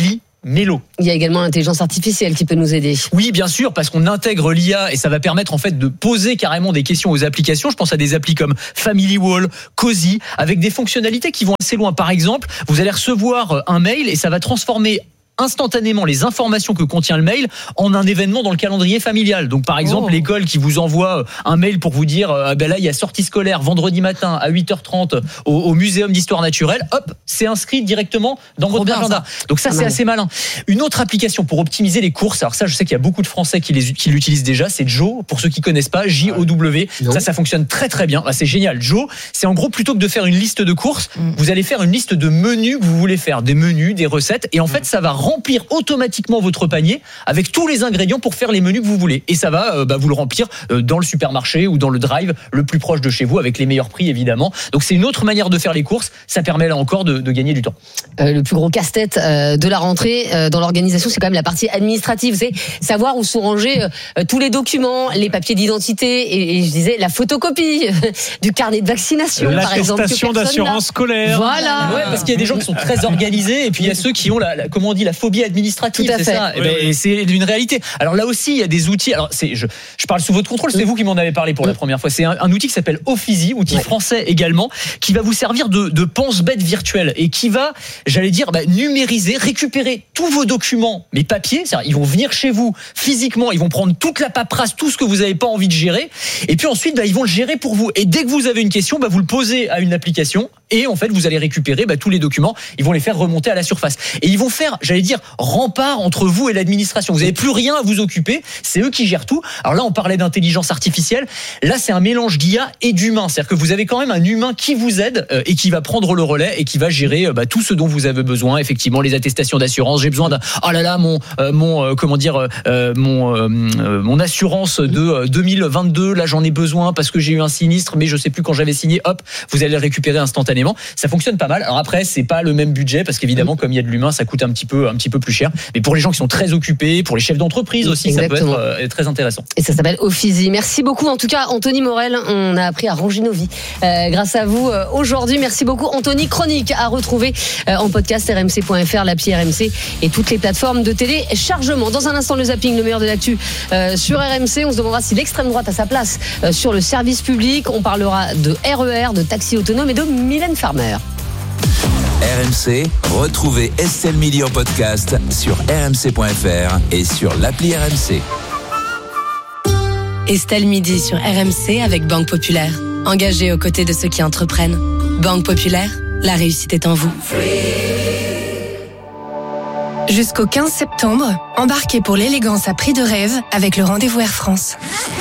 Mélo. Il y a également l'intelligence artificielle qui peut nous aider. Oui, bien sûr, parce qu'on intègre l'IA et ça va permettre en fait de poser carrément des questions aux applications. Je pense à des applis comme Family Wall, Cozy, avec des fonctionnalités qui vont assez loin. Par exemple, vous allez recevoir un mail et ça va transformer instantanément les informations que contient le mail en un événement dans le calendrier familial. Donc par exemple l'école qui vous envoie un mail pour vous dire là il y a sortie scolaire vendredi matin à 8h30 au muséum d'histoire naturelle, hop, c'est inscrit directement dans votre agenda. Donc ça c'est assez malin. Une autre application pour optimiser les courses, alors ça je sais qu'il y a beaucoup de Français qui l'utilisent déjà, c'est Joe, pour ceux qui connaissent pas, J-O-W. Ça fonctionne très très bien. C'est génial. Joe, c'est en gros plutôt que de faire une liste de courses, vous allez faire une liste de menus que vous voulez faire, des menus, des recettes et en fait ça va remplir automatiquement votre panier avec tous les ingrédients pour faire les menus que vous voulez. Et ça va vous le remplir dans le supermarché ou dans le drive le plus proche de chez vous avec les meilleurs prix évidemment. Donc c'est une autre manière de faire les courses. Ça permet là encore de gagner du temps. Le plus gros casse-tête de la rentrée dans l'organisation, c'est quand même la partie administrative. C'est savoir où sont rangés tous les documents, les papiers d'identité et je disais la photocopie du carnet de vaccination par exemple. L'attestation d'assurance scolaire. Voilà. Ouais, parce qu'il y a des gens qui sont très organisés et puis il y a ceux qui ont la phobie administrative. Tout à fait. Ça. Et c'est une réalité. Alors là aussi, il y a des outils. Alors je parle sous votre contrôle. C'est vous qui m'en avez parlé pour la première fois. C'est un outil qui s'appelle Ophizy, outil français également, qui va vous servir de pense-bête virtuelle et qui va, j'allais dire, numériser, récupérer tous vos documents, mais papier. C'est-à-dire, ils vont venir chez vous physiquement, ils vont prendre toute la paperasse, tout ce que vous n'avez pas envie de gérer, et puis ensuite, ils vont le gérer pour vous. Et dès que vous avez une question, vous le posez à une application, et en fait, vous allez récupérer tous les documents. Ils vont les faire remonter à la surface, et ils vont faire, j'allais dire, rempart entre vous et l'administration. Vous n'avez plus rien à vous occuper. C'est eux qui gèrent tout. Alors là, on parlait d'intelligence artificielle. Là, c'est un mélange d'IA et d'humain. C'est-à-dire que vous avez quand même un humain qui vous aide et qui va prendre le relais et qui va gérer tout ce dont vous avez besoin. Effectivement, les attestations d'assurance. J'ai besoin mon assurance de 2022. Là, j'en ai besoin parce que j'ai eu un sinistre, mais je sais plus quand j'avais signé. Hop, vous allez le récupérer instantanément. Ça fonctionne pas mal. Alors après, c'est pas le même budget parce qu'évidemment, comme il y a de l'humain, ça coûte un petit peu plus cher. Mais pour les gens qui sont très occupés, pour les chefs d'entreprise aussi, exactement. Ça peut être très intéressant. Et ça s'appelle Ophizy. Merci beaucoup. En tout cas, Anthony Morel, on a appris à ranger nos vies grâce à vous aujourd'hui. Merci beaucoup, Anthony. Chronique à retrouver en podcast rmc.fr, l'appli RMC et toutes les plateformes de téléchargement. Dans un instant, le zapping, le meilleur de l'actu sur RMC. On se demandera si l'extrême droite a sa place sur le service public. On parlera de RER, de taxi autonome et de Mylène Farmer. RMC, retrouvez Estelle Midi en podcast sur rmc.fr et sur l'appli RMC. Estelle Midi sur RMC avec Banque Populaire. Engagée aux côtés de ceux qui entreprennent. Banque Populaire, la réussite est en vous. Jusqu'au 15 septembre, embarquez pour l'élégance à prix de rêve avec le rendez-vous Air France.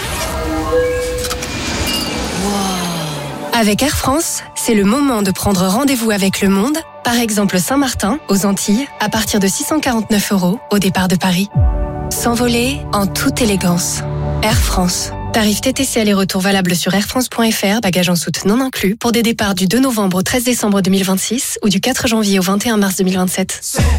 Avec Air France, c'est le moment de prendre rendez-vous avec le monde, par exemple Saint-Martin, aux Antilles, à partir de 649 € au départ de Paris. S'envoler en toute élégance. Air France. Tarif TTC aller-retour valable sur airfrance.fr, bagages en soute non inclus, pour des départs du 2 novembre au 13 décembre 2026 ou du 4 janvier au 21 mars 2027.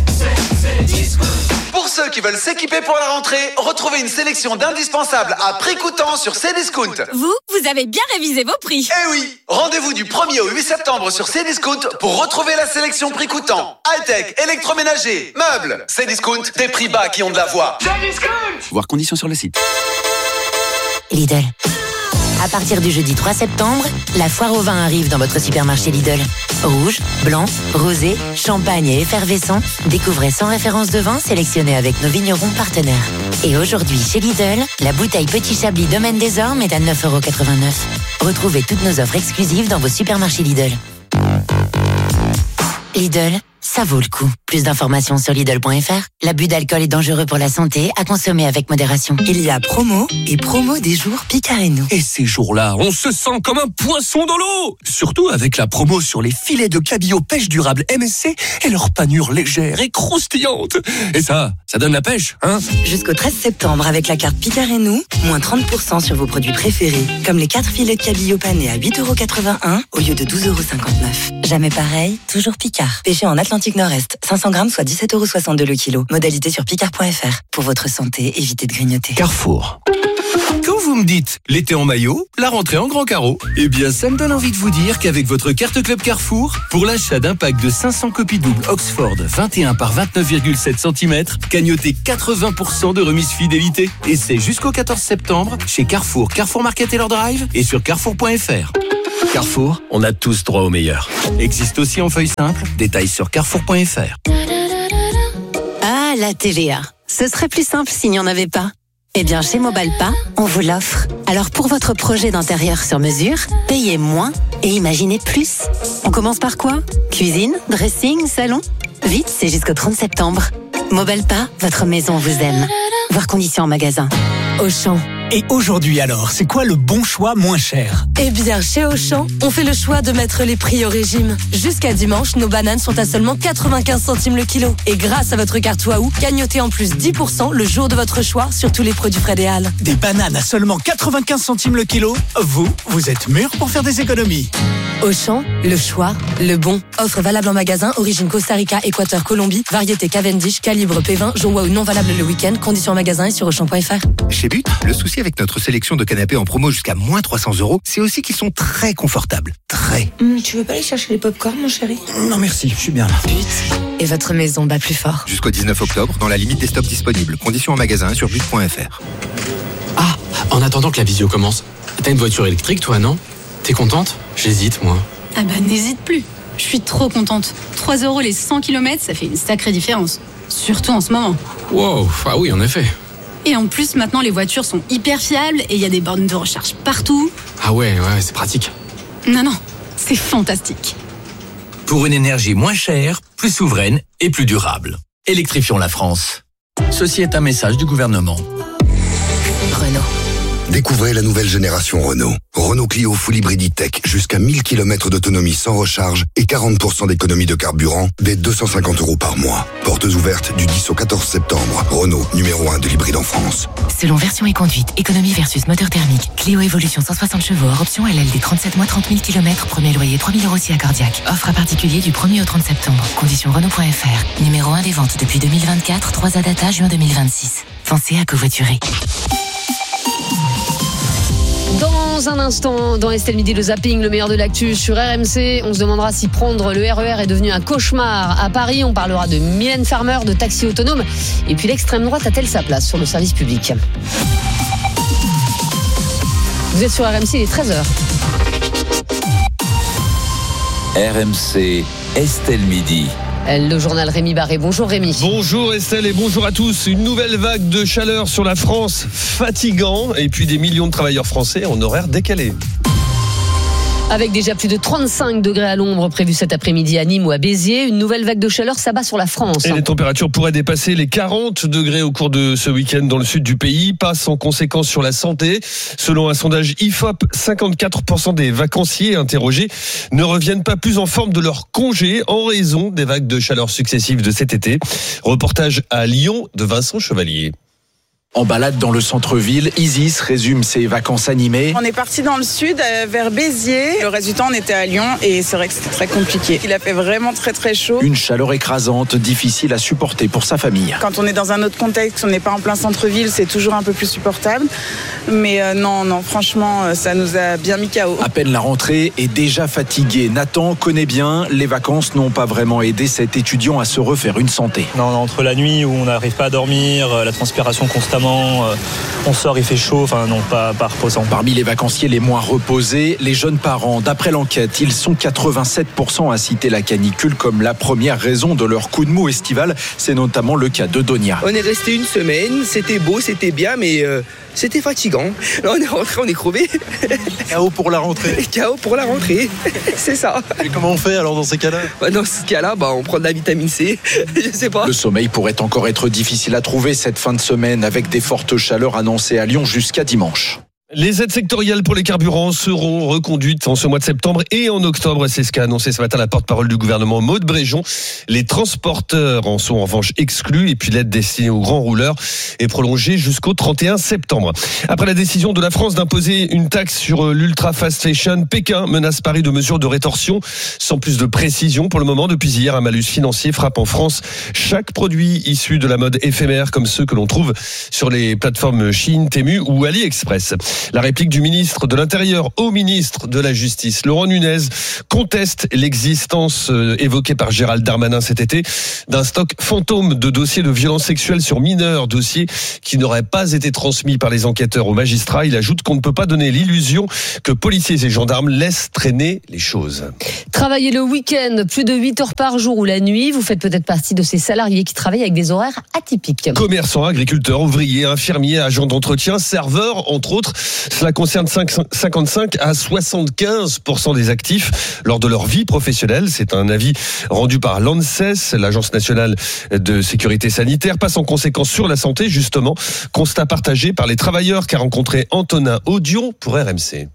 Pour ceux qui veulent s'équiper pour la rentrée, retrouvez une sélection d'indispensables à prix coûtant sur Cdiscount. Vous avez bien révisé vos prix. Eh oui, rendez-vous du 1er au 8 septembre sur Cdiscount pour retrouver la sélection prix coûtant. High-tech, électroménager, meubles. Cdiscount, des prix bas qui ont de la voix. Cdiscount. Voir conditions sur le site. Lidl. À partir du jeudi 3 septembre, la foire au vin arrive dans votre supermarché Lidl. Rouge, blanc, rosé, champagne et effervescent, découvrez 100 références de vin sélectionnées avec nos vignerons partenaires. Et aujourd'hui, chez Lidl, la bouteille Petit Chablis Domaine des Ormes est à 9,89 €. Retrouvez toutes nos offres exclusives dans vos supermarchés Lidl. Lidl, ça vaut le coup. Plus d'informations sur Lidl.fr. L'abus d'alcool est dangereux pour la santé, à consommer avec modération. Il y a promo et promo des jours Picard et nous. Et ces jours-là, on se sent comme un poisson dans l'eau. Surtout avec la promo sur les filets de cabillaud pêche durable MSC et leur panure légère et croustillante. Et ça donne la pêche, hein? Jusqu'au 13 septembre, avec la carte Picard et nous, moins 30% sur vos produits préférés, comme les 4 filets de cabillaud panés à 8,81€ au lieu de 12,59€. Jamais pareil, toujours Picard. Pêché en Atlantique Nord-Est, 500 grammes, soit 17,62€ le kilo. Modalité sur picard.fr. Pour votre santé, évitez de grignoter. Carrefour. Quand vous me dites l'été en maillot, la rentrée en grand carreau, eh bien ça me donne envie de vous dire qu'avec votre carte Club Carrefour, pour l'achat d'un pack de 500 copies doubles Oxford 21 par 29,7 cm, gagnotez 80% de remise fidélité. Et c'est jusqu'au 14 septembre chez Carrefour, Carrefour Market et leur Drive et sur carrefour.fr. Carrefour, on a tous droit au meilleur. Existe aussi en feuille simple, détails sur carrefour.fr. Ah, la TVA. Ce serait plus simple s'il n'y en avait pas. Eh bien, chez Mobalpa, on vous l'offre. Alors, pour votre projet d'intérieur sur mesure, payez moins et imaginez plus. On commence par quoi? Cuisine, dressing, salon? Vite, c'est jusqu'au 30 septembre. Mobalpa, votre maison vous aime. Voir conditions en magasin. Auchan. Et aujourd'hui alors, c'est quoi le bon choix moins cher? Eh bien, chez Auchan, on fait le choix de mettre les prix au régime. Jusqu'à dimanche, nos bananes sont à seulement 95 centimes le kilo. Et grâce à votre carte Waouh, gagnotez en plus 10% le jour de votre choix sur tous les produits frais des Halles. Des bananes à seulement 95 centimes le kilo? Vous êtes mûrs pour faire des économies. Auchan, le choix, le bon. Offre valable en magasin, origine Costa Rica, Équateur, Colombie, variété Cavendish, calibre P20, jour Waouh non valable le week-end, conditions en magasin et sur Auchan.fr. Chez But, le souci avec notre sélection de canapés en promo jusqu'à moins 300€, c'est aussi qu'ils sont très confortables. Très. Tu veux pas aller chercher les pop-corn, mon chéri? Non merci, je suis bien là. But. Et votre maison bat plus fort. Jusqu'au 19 octobre, dans la limite des stocks disponibles. Conditions en magasin sur but.fr. Ah, en attendant que la visio commence, t'as une voiture électrique toi, non? T'es contente? J'hésite, moi. Ah bah n'hésite plus. Je suis trop contente. 3€ les 100 km, ça fait une sacrée différence. Surtout en ce moment. Wow, ah oui, en effet. Et en plus, maintenant, les voitures sont hyper fiables et il y a des bornes de recharge partout. Ah ouais, c'est pratique. Non, c'est fantastique. Pour une énergie moins chère, plus souveraine et plus durable. Électrifions la France. Ceci est un message du gouvernement. Renault. Découvrez la nouvelle génération Renault. Renault Clio Full Hybrid E-Tech, jusqu'à 1000 km d'autonomie sans recharge et 40% d'économie de carburant dès 250€ par mois. Portes ouvertes du 10 au 14 septembre. Renault, numéro 1 de l'hybride en France. Selon version et conduite, économie versus moteur thermique. Clio Evolution 160 chevaux, hors option LLD 37 mois 30 000 km, premier loyer 3 000€ si accordiaque. Offre à particulier du 1er au 30 septembre. Conditions Renault.fr. Numéro 1 des ventes depuis 2024, 3 à data juin 2026. Pensez à covoiturer. Dans un instant, dans Estelle Midi, le zapping, le meilleur de l'actu sur RMC. On se demandera si prendre le RER est devenu un cauchemar à Paris. On parlera de Mylène Farmer, de taxi autonome. Et puis l'extrême droite a-t-elle sa place sur le service public? Vous êtes sur RMC, il est 13h. RMC, Estelle Midi. Le journal Rémi Barré. Bonjour Rémi. Bonjour Estelle et bonjour à tous. Une nouvelle vague de chaleur sur la France, fatigant, et puis des millions de travailleurs français en horaire décalé. Avec déjà plus de 35 degrés à l'ombre prévus cet après-midi à Nîmes ou à Béziers, une nouvelle vague de chaleur s'abat sur la France. Et les températures pourraient dépasser les 40 degrés au cours de ce week-end dans le sud du pays, pas sans conséquences sur la santé. Selon un sondage IFOP, 54% des vacanciers interrogés ne reviennent pas plus en forme de leur congé en raison des vagues de chaleur successives de cet été. Reportage à Lyon de Vincent Chevalier. En balade dans le centre-ville, Isis résume ses vacances animées. On est parti dans le sud, vers Béziers. Le reste du temps, on était à Lyon et c'est vrai que c'était très compliqué. Il a fait vraiment très très chaud. Une chaleur écrasante, difficile à supporter pour sa famille. Quand on est dans un autre contexte, on n'est pas en plein centre-ville, c'est toujours un peu plus supportable. Mais non, franchement, ça nous a bien mis KO. À peine la rentrée est déjà fatigué. Nathan connaît bien, les vacances n'ont pas vraiment aidé cet étudiant à se refaire une santé. Non, entre la nuit où on n'arrive pas à dormir, la transpiration constamment apparemment, on sort, il fait chaud, enfin non, pas reposant. Parmi les vacanciers les moins reposés, les jeunes parents. D'après l'enquête, ils sont 87% à citer la canicule comme la première raison de leur coup de mou estival. C'est notamment le cas de Donia. On est resté une semaine, c'était beau, c'était bien, mais c'était fatigant. Là, on est rentré, on est crevé. KO pour la rentrée. KO pour la rentrée, c'est ça. Et comment on fait alors dans ces cas-là ? Dans ce cas-là, on prend de la vitamine C, je sais pas. Le sommeil pourrait encore être difficile à trouver cette fin de semaine avec des fortes chaleurs annoncées à Lyon jusqu'à dimanche. Les aides sectorielles pour les carburants seront reconduites en ce mois de septembre et en octobre. C'est ce qu'a annoncé ce matin la porte-parole du gouvernement, Maude Bréjon. Les transporteurs en sont en revanche exclus et puis l'aide destinée aux grands rouleurs est prolongée jusqu'au 31 septembre. Après la décision de la France d'imposer une taxe sur l'ultra fast fashion, Pékin menace Paris de mesures de rétorsion sans plus de précision. Pour le moment, depuis hier, un malus financier frappe en France chaque produit issu de la mode éphémère comme ceux que l'on trouve sur les plateformes Shein, Temu ou AliExpress. La réplique du ministre de l'Intérieur au ministre de la Justice, Laurent Nunez, conteste l'existence évoquée par Gérald Darmanin cet été d'un stock fantôme de dossiers de violences sexuelles sur mineurs, dossiers qui n'auraient pas été transmis par les enquêteurs aux magistrats. Il ajoute qu'on ne peut pas donner l'illusion que policiers et gendarmes laissent traîner les choses. Travailler le week-end, plus de 8 heures par jour ou la nuit, vous faites peut-être partie de ces salariés qui travaillent avec des horaires atypiques. Commerçants, agriculteurs, ouvriers, infirmiers, agents d'entretien, serveurs, entre autres. Cela concerne 55 à 75% des actifs lors de leur vie professionnelle. C'est un avis rendu par l'ANSES, l'Agence nationale de sécurité sanitaire. Pas sans conséquences sur la santé, justement. Constat partagé par les travailleurs qu'a rencontré Antonin Audion pour RMC.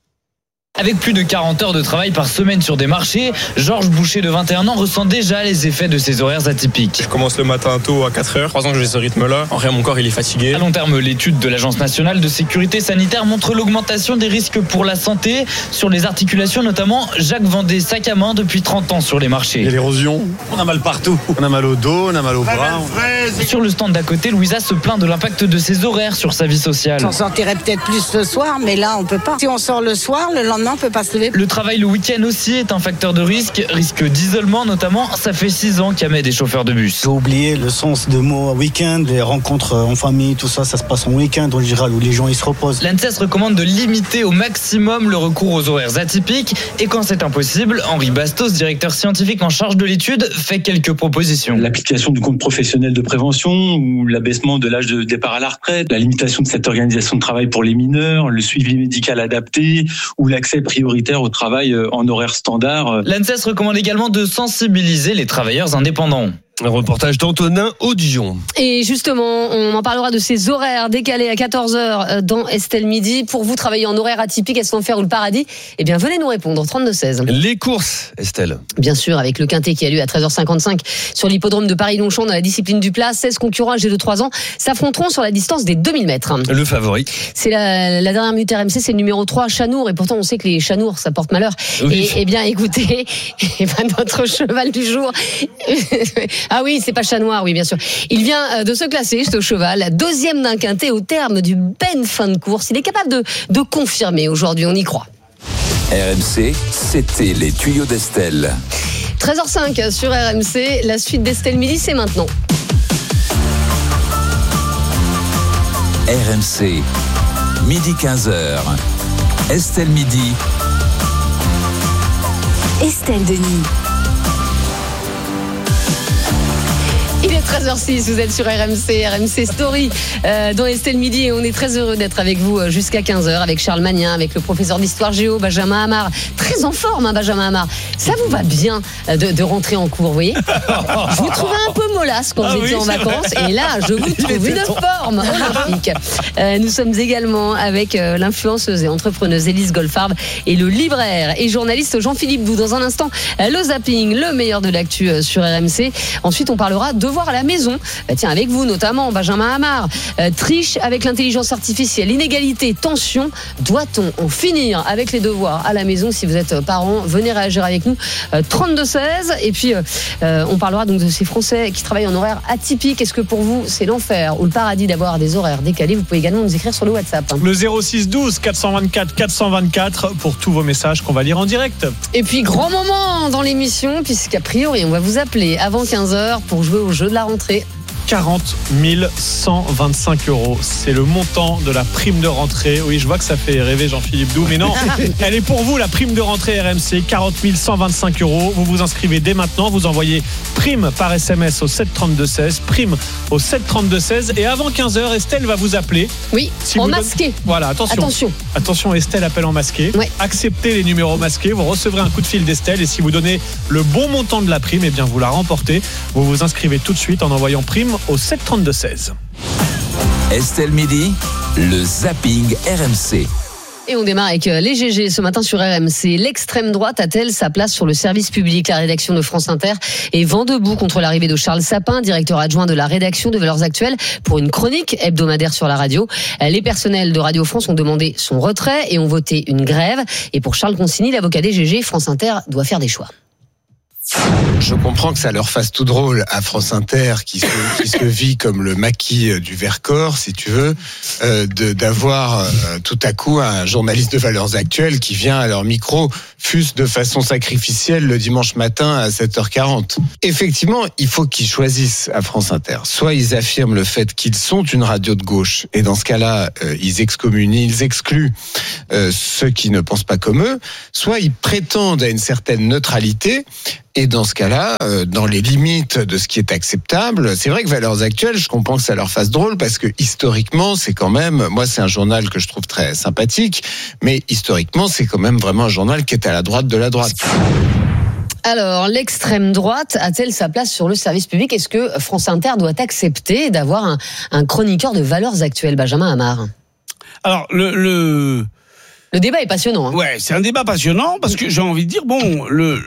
Avec plus de 40 heures de travail par semaine sur des marchés, Georges Boucher de 21 ans ressent déjà les effets de ces horaires atypiques. Je commence le matin tôt à 4 heures. 3 ans que j'ai ce rythme-là. En vrai, mon corps, il est fatigué. À long terme, l'étude de l'Agence nationale de sécurité sanitaire montre l'augmentation des risques pour la santé sur les articulations, notamment. Jacques vend des sacs à main depuis 30 ans sur les marchés. Il y a l'érosion. On a mal partout. On a mal au dos, on a mal au bras. Sur le stand d'à côté, Louisa se plaint de l'impact de ces horaires sur sa vie sociale. On sortirait peut-être plus le soir, mais là, on peut pas. Si on sort le soir, le lendemain, on peut pas se lever. Le travail le week-end aussi est un facteur de risque d'isolement notamment. Ça fait 6 ans qu'Ahmed est chauffeur de bus. J'ai oublié le sens de mot week-end, les rencontres en famille, tout ça, ça se passe en week-end en général où les gens ils se reposent. L'ANSES recommande de limiter au maximum le recours aux horaires atypiques et quand c'est impossible, Henri Bastos, directeur scientifique en charge de l'étude, fait quelques propositions. L'application du compte professionnel de prévention ou l'abaissement de l'âge de départ à la retraite, la limitation de cette organisation de travail pour les mineurs, le suivi médical adapté ou l'accès prioritaire au travail en horaire standard. L'ANSES recommande également de sensibiliser les travailleurs indépendants. Un reportage d'Antonin Audion. Et justement, on en parlera de ces horaires décalés à 14h dans Estelle Midi. Pour vous, travailler en horaire atypique, est-ce l'enfer ou le paradis ? Eh bien, venez nous répondre, 32-16. Les courses, Estelle. Bien sûr, avec le Quintet qui a lieu à 13h55 sur l'hippodrome de Paris-Longchamp dans la discipline du plat. 16 concurrents âgés de 3 ans s'affronteront sur la distance des 2000 mètres. Le favori. C'est la dernière minute RMC, c'est le numéro 3, Chanour. Et pourtant, on sait que les Chanours, ça porte malheur. Oui. Et bien, écoutez, notre cheval du jour... Ah oui, c'est pas Chat Noir, oui, bien sûr. Il vient de se classer, ce cheval, deuxième d'un quintet au terme du belle fin de course. Il est capable de confirmer aujourd'hui, on y croit. RMC, c'était les tuyaux d'Estelle. 13h05 sur RMC, la suite d'Estelle Midi, c'est maintenant. RMC, midi 15h. Estelle Midi. Estelle Denis. Il est 13h06, vous êtes sur RMC Story dans Estelle Midi et on est très heureux d'être avec vous jusqu'à 15h avec Charles Magnin, avec le professeur d'histoire géo Benjamin Amar. Très en forme, Benjamin Amar. Ça vous va bien de rentrer en cours, vous voyez ? Je vous trouvais un peu mollasse quand vous étiez en vacances et là, je vous trouve une forme olympique. Nous sommes également avec l'influenceuse et entrepreneuse Élise Goldfarb et le libraire et journaliste Jean-Philippe Doux. Dans un instant, le zapping, le meilleur de l'actu sur RMC. Ensuite, on parlera devoirs à la maison. Tiens, avec vous notamment, Benjamin Amar. Triche avec l'intelligence artificielle, inégalité, tension. Doit-on en finir avec les devoirs à la maison? Si vous êtes parents, venez réagir avec nous. 32-16. Et puis, on parlera donc de ces Français qui travaillent en horaire atypique. Est-ce que pour vous, c'est l'enfer ou le paradis d'avoir des horaires décalés? Vous pouvez également nous écrire sur le WhatsApp. Le 06 12 424 424 pour tous vos messages qu'on va lire en direct. Et puis, grand moment dans l'émission, puisqu'a priori, on va vous appeler avant 15h pour jouer au jeu de la rentrée. 40 125 €. C'est le montant de la prime de rentrée. Oui, je vois que ça fait rêver Jean-Philippe Doux, mais non, elle est pour vous, la prime de rentrée RMC, 40 125 €. Vous vous inscrivez dès maintenant, vous envoyez prime par SMS au 732-16, prime au 732-16, et avant 15h, Estelle va vous appeler. Oui, si en masqué. Voilà, attention, Estelle appelle en masqué. Ouais. Acceptez les numéros masqués, vous recevrez un coup de fil d'Estelle, et si vous donnez le bon montant de la prime, eh bien vous la remportez. Vous vous inscrivez tout de suite en envoyant prime au 732-16. Estelle Midi, le zapping RMC. Et on démarre avec les GG ce matin sur RMC. L'extrême droite a-t-elle sa place sur le service public ? La rédaction de France Inter est vent debout contre l'arrivée de Charles Sapin, directeur adjoint de la rédaction de Valeurs Actuelles, pour une chronique hebdomadaire sur la radio. Les personnels de Radio France ont demandé son retrait et ont voté une grève. Et pour Charles Consigny, l'avocat des GG, France Inter doit faire des choix. Je comprends que ça leur fasse tout drôle à France Inter, qui se vit comme le maquis du Vercors, si tu veux, d'avoir tout à coup un journaliste de Valeurs Actuelles qui vient à leur micro, fût-ce de façon sacrificielle, le dimanche matin à 7h40. Effectivement, il faut qu'ils choisissent à France Inter. Soit ils affirment le fait qu'ils sont une radio de gauche, et dans ce cas-là, ils excommunient, ils excluent ceux qui ne pensent pas comme eux, soit ils prétendent à une certaine neutralité. Et dans ce cas-là, dans les limites de ce qui est acceptable, c'est vrai que Valeurs Actuelles, je comprends que ça leur fasse drôle parce que historiquement, c'est quand même, moi c'est un journal que je trouve très sympathique, mais historiquement, c'est quand même vraiment un journal qui est à la droite de la droite. Alors, l'extrême droite a-t-elle sa place sur le service public ? Est-ce que France Inter doit accepter d'avoir un chroniqueur de Valeurs Actuelles, Benjamin Amar ? Alors, le débat est passionnant. Hein. Ouais, c'est un débat passionnant parce que j'ai envie de dire, bon,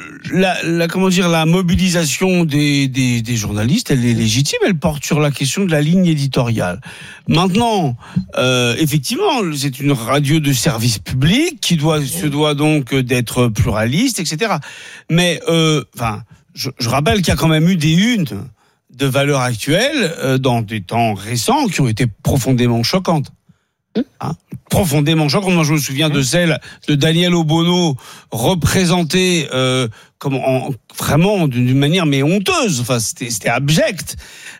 la mobilisation des journalistes, elle est légitime, elle porte sur la question de la ligne éditoriale. Maintenant, effectivement, c'est une radio de service public qui se doit donc d'être pluraliste, etc. Mais, je rappelle qu'il y a quand même eu des unes de Valeurs Actuelles dans des temps récents qui ont été profondément choquantes. Profondément choquant. Moi, je me souviens de celle de Daniel Obono représentée vraiment d'une manière mais honteuse. Enfin, c'était abject.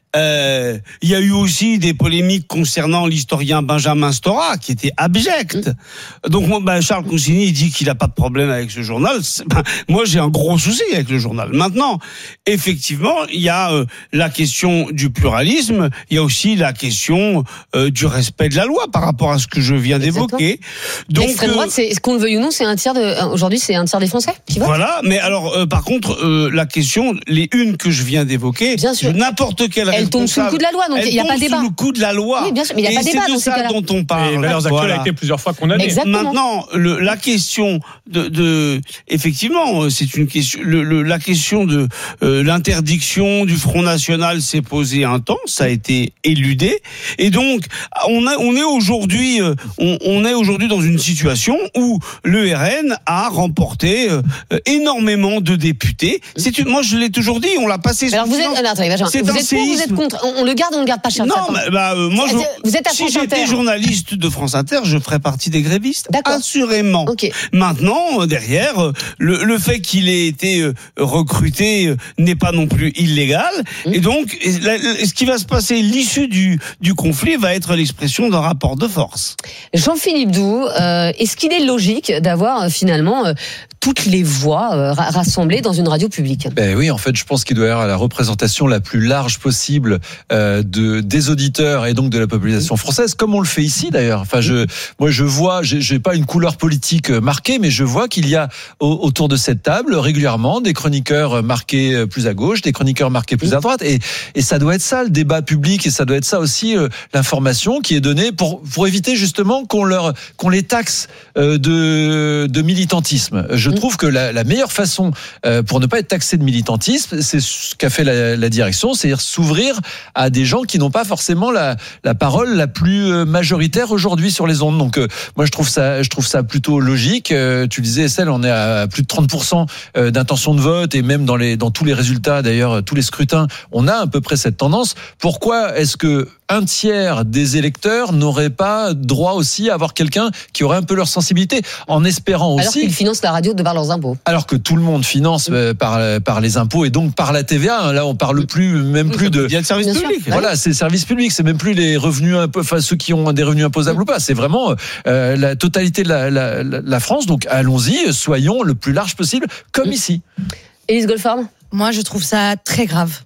Il y a eu aussi des polémiques concernant l'historien Benjamin Stora, qui était abject. Donc, moi, Charles Consigny dit qu'il n'a pas de problème avec ce journal. Moi, j'ai un gros souci avec le journal. Maintenant, effectivement, il y a la question du pluralisme, il y a aussi la question du respect de la loi par rapport à ce que je viens d'évoquer. Donc, l'extrême droite, c'est, qu'on le veuille ou non, aujourd'hui, c'est un tiers des Français qui votent. Voilà, mais alors, par contre, la question, les unes que je viens d'évoquer, n'importe quelle elle tombe sous le coup de la loi, donc il n'y a pas de débat. Elle tombe sous le coup de la loi. Oui, bien sûr, mais il n'y a pas de débat dans ces cas-là. C'est de ça dont on parle. Et Valeurs Actuelles a été plusieurs fois condamnée. Exactement. Maintenant, la question effectivement, c'est une question. La question de l'interdiction du Front National s'est posée un temps, ça a été éludé, et donc on est aujourd'hui dans une situation où le RN a remporté énormément de députés. Moi, je l'ai toujours dit, on l'a passé. Alors vous êtes pour, vous êtes contre. On le garde, on le garde pas, Charles Sapin. Non, moi, vous êtes à France Inter. Si j'étais journaliste de France Inter, je ferais partie des grévistes. D'accord. Assurément. Okay. Maintenant, derrière, le fait qu'il ait été recruté n'est pas non plus illégal. Et donc, ce qui va se passer, l'issue du conflit va être l'expression d'un rapport de force. Jean-Philippe Doux, est-ce qu'il est logique d'avoir finalement toutes les voix rassemblées dans une radio publique ? Ben oui, en fait, je pense qu'il doit y avoir la représentation la plus large possible des auditeurs et donc de la population française, comme on le fait ici d'ailleurs. Enfin, moi je vois, j'ai pas une couleur politique marquée, mais je vois qu'il y a autour de cette table régulièrement des chroniqueurs marqués plus à gauche, des chroniqueurs marqués plus à droite, et ça doit être ça le débat public, et ça doit être ça aussi l'information qui est donnée pour éviter justement qu'on les taxe de militantisme. Je trouve que la meilleure façon pour ne pas être taxé de militantisme, c'est ce qu'a fait la direction, c'est-à-dire s'ouvrir à des gens qui n'ont pas forcément la parole la plus majoritaire aujourd'hui sur les ondes. Donc moi je trouve ça plutôt logique. Tu disais, Estelle, on est à plus de 30% d'intention de vote, et même dans tous les résultats d'ailleurs, tous les scrutins, on a à peu près cette tendance. Pourquoi est-ce que un tiers des électeurs n'auraient pas droit aussi à avoir quelqu'un qui aurait un peu leur sensibilité, en espérant aussi. Alors qu'ils financent la radio de par leurs impôts. Alors que tout le monde finance par les impôts et donc par la TVA. Là, on parle même plus de. Il y a le service public. Voilà, c'est le service public. C'est même plus les revenus ceux qui ont des revenus imposables ou pas. C'est vraiment la totalité de la France. Donc allons-y, soyons le plus large possible, comme ici. Élise Goldfarb. Moi, je trouve ça très grave.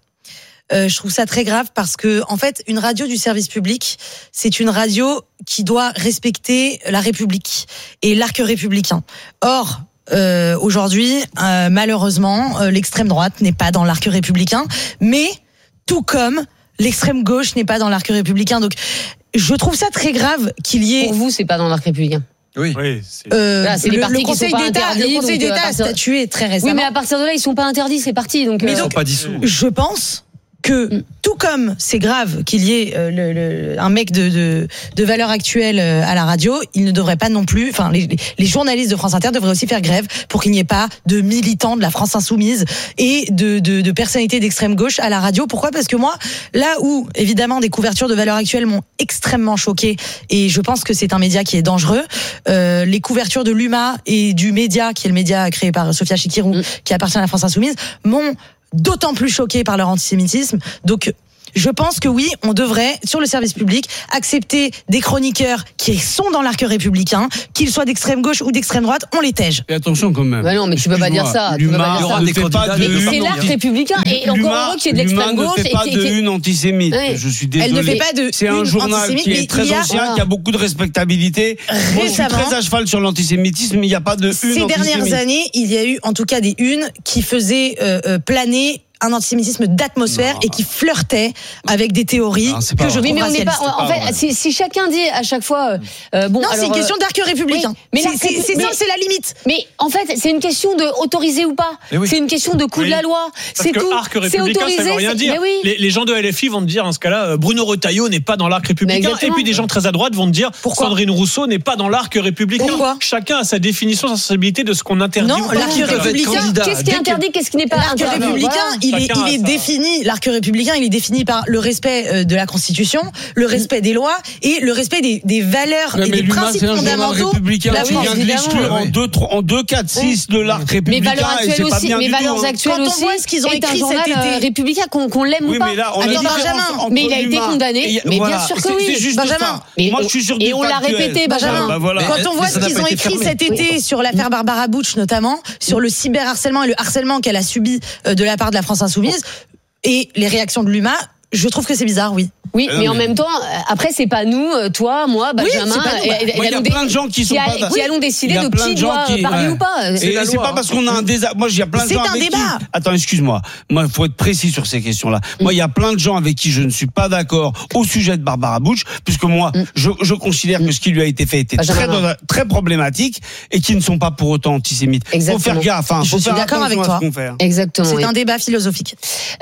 Je trouve ça très grave parce que, en fait, une radio du service public, c'est une radio qui doit respecter la République et l'arc républicain. Or, aujourd'hui, malheureusement, l'extrême droite n'est pas dans l'arc républicain, mais tout comme l'extrême gauche n'est pas dans l'arc républicain. Donc, je trouve ça très grave qu'il y ait. Pour vous, c'est pas dans l'arc républicain. Oui. C'est les partis qui sont pas interdits. Le Conseil d'État a statué très récemment. Oui, mais à partir de là, ils sont pas interdits, ces partis. Donc, ils sont pas dissous. Je pense que tout comme c'est grave qu'il y ait un mec de valeur actuelle à la radio, il ne devrait pas non plus. Enfin, les journalistes de France Inter devraient aussi faire grève pour qu'il n'y ait pas de militants de la France insoumise et de personnalités d'extrême gauche à la radio. Pourquoi ? Parce que moi, là où évidemment des couvertures de valeur actuelle m'ont extrêmement choquée et je pense que c'est un média qui est dangereux. Les couvertures de l'UMA et du Média, qui est le média créé par Sophia Chikirou, qui appartient à la France insoumise, m'ont d'autant plus choqués par leur antisémitisme. Donc, je pense que oui, on devrait, sur le service public, accepter des chroniqueurs qui sont dans l'arc républicain, qu'ils soient d'extrême gauche ou d'extrême droite, on les tège. Et attention quand même. Bah non, mais tu peux pas dire ça. L'UMA ne fait pas de une. C'est l'arc républicain et encore heureux qu'il y ait de l'extrême gauche. L'UMA ne fait pas de une antisémite. Je suis désolé. Elle ne fait pas de. C'est un journal qui est très ancien, qui a beaucoup de respectabilité. Moi, je suis très à cheval sur l'antisémitisme, mais il n'y a pas de une antisémite. Ces dernières années, il y a eu en tout cas des unes qui faisaient planer un antisémitisme d'atmosphère et qui flirtait avec des théories que je trouve mais on n'est pas. En fait, si chacun dit à chaque fois, bon, non, c'est une question d'arc républicain. Mais c'est la limite. Mais en fait, c'est une question de autoriser ou pas. C'est une question de coût de la loi. C'est tout. Arc républicain, ça veut rien dire. Les gens de LFI vont te dire, dans ce cas-là, Bruno Retailleau n'est pas dans l'arc républicain. Et puis des gens très à droite vont te dire, Sandrine Rousseau n'est pas dans l'arc républicain. Pourquoi ? Chacun a sa définition, sa sensibilité de ce qu'on interdit. Non, l'arc républicain. Qu'est-ce qui est interdit, qu'est-ce qui n'est pas interdit ? L'arc républicain, il est défini. L'arc républicain, il est défini par le respect de la Constitution, le respect des lois et le respect des valeurs et des principes fondamentaux. La France, vient de l'exclure en 2, 4, 6 de l'arc républicain. Mais valeurs actuelles aussi. Mais valeurs actuelles aussi. Quand on voit ce qu'ils ont écrit cet été, républicain, qu'on l'aime ou pas. Benjamin. Mais il a été condamné. Mais bien sûr que oui, Benjamin. Moi, je suis sûr. Et on l'a répété, Benjamin. Quand on voit ce qu'ils ont écrit cet été sur l'affaire Barbara Bush notamment, sur le cyberharcèlement et le harcèlement qu'elle a subi de la part de la France insoumise. Et les réactions de l'UMA, je trouve que c'est bizarre, oui. Oui, mais en même temps, après, c'est pas nous, toi, moi, Benjamin. Il y a plein de gens qui sont pas qui allons décider de qui doit parler ou pas. Et c'est pas parce qu'on a un désaccord. Moi, il y a plein de gens avec qui. Attends, excuse-moi. Moi, il faut être précis sur ces questions-là. Moi, il y a plein de gens avec qui je ne suis pas d'accord au sujet de Barbara Bush, puisque moi, je considère que ce qui lui a été fait était très problématique et qui ne sont pas pour autant antisémites. Il faut faire gaffe. Je suis d'accord avec toi. Exactement. C'est un débat philosophique.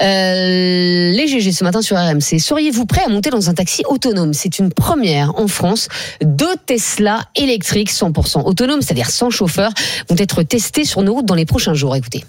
Les GG ce matin sur RMC. Seriez-vous prêt à monter dans un taxi autonome? C'est une première en France. 2 Tesla électriques 100% autonomes, c'est-à-dire sans chauffeur, vont être testés sur nos routes dans les prochains jours. Écoutez.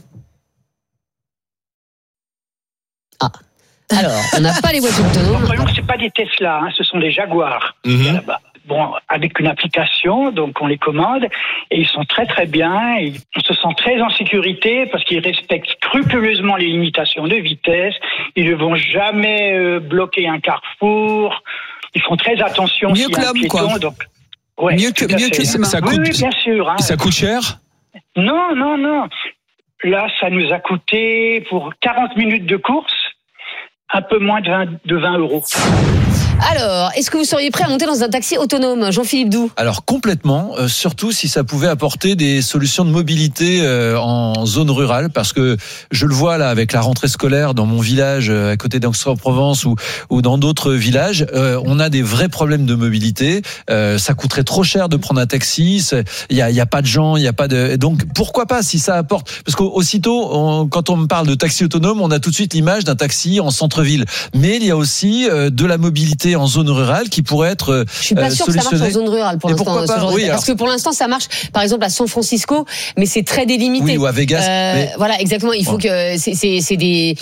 Alors, on n'a pas les voitures autonomes. C'est pas des Tesla, ce sont des Jaguars. Là-bas. Bon, avec une application, donc on les commande et ils sont très très bien. Et on se sent très en sécurité parce qu'ils respectent scrupuleusement les limitations de vitesse. Ils ne vont jamais bloquer un carrefour. Ils font très attention. Mieux que l'homme, quoi. Donc, ouais, mieux que ça coûte. Oui, bien sûr. Ça coûte cher. Non. Là, ça nous a coûté pour 40 minutes de course un peu moins de 20 euros. Alors, est-ce que vous seriez prêt à monter dans un taxi autonome, Jean-Philippe Doux? Alors complètement, surtout si ça pouvait apporter des solutions de mobilité en zone rurale, parce que je le vois là avec la rentrée scolaire dans mon village à côté d'Aix-en-Provence ou dans d'autres villages, on a des vrais problèmes de mobilité. Ça coûterait trop cher de prendre un taxi. Il y a pas de gens, il y a pas de. Donc pourquoi pas si ça apporte? Parce qu'aussitôt, quand on me parle de taxi autonome, on a tout de suite l'image d'un taxi en centre-ville. Mais il y a aussi de la mobilité activité en zone rurale qui pourrait être Je suis pas sûr que ça marche en zone rurale pour l'instant. Pourquoi pas ? Oui, parce que pour l'instant, ça marche, par exemple, à San Francisco, mais c'est très délimité. Oui, ou à Vegas. Voilà, exactement. Il faut que c'est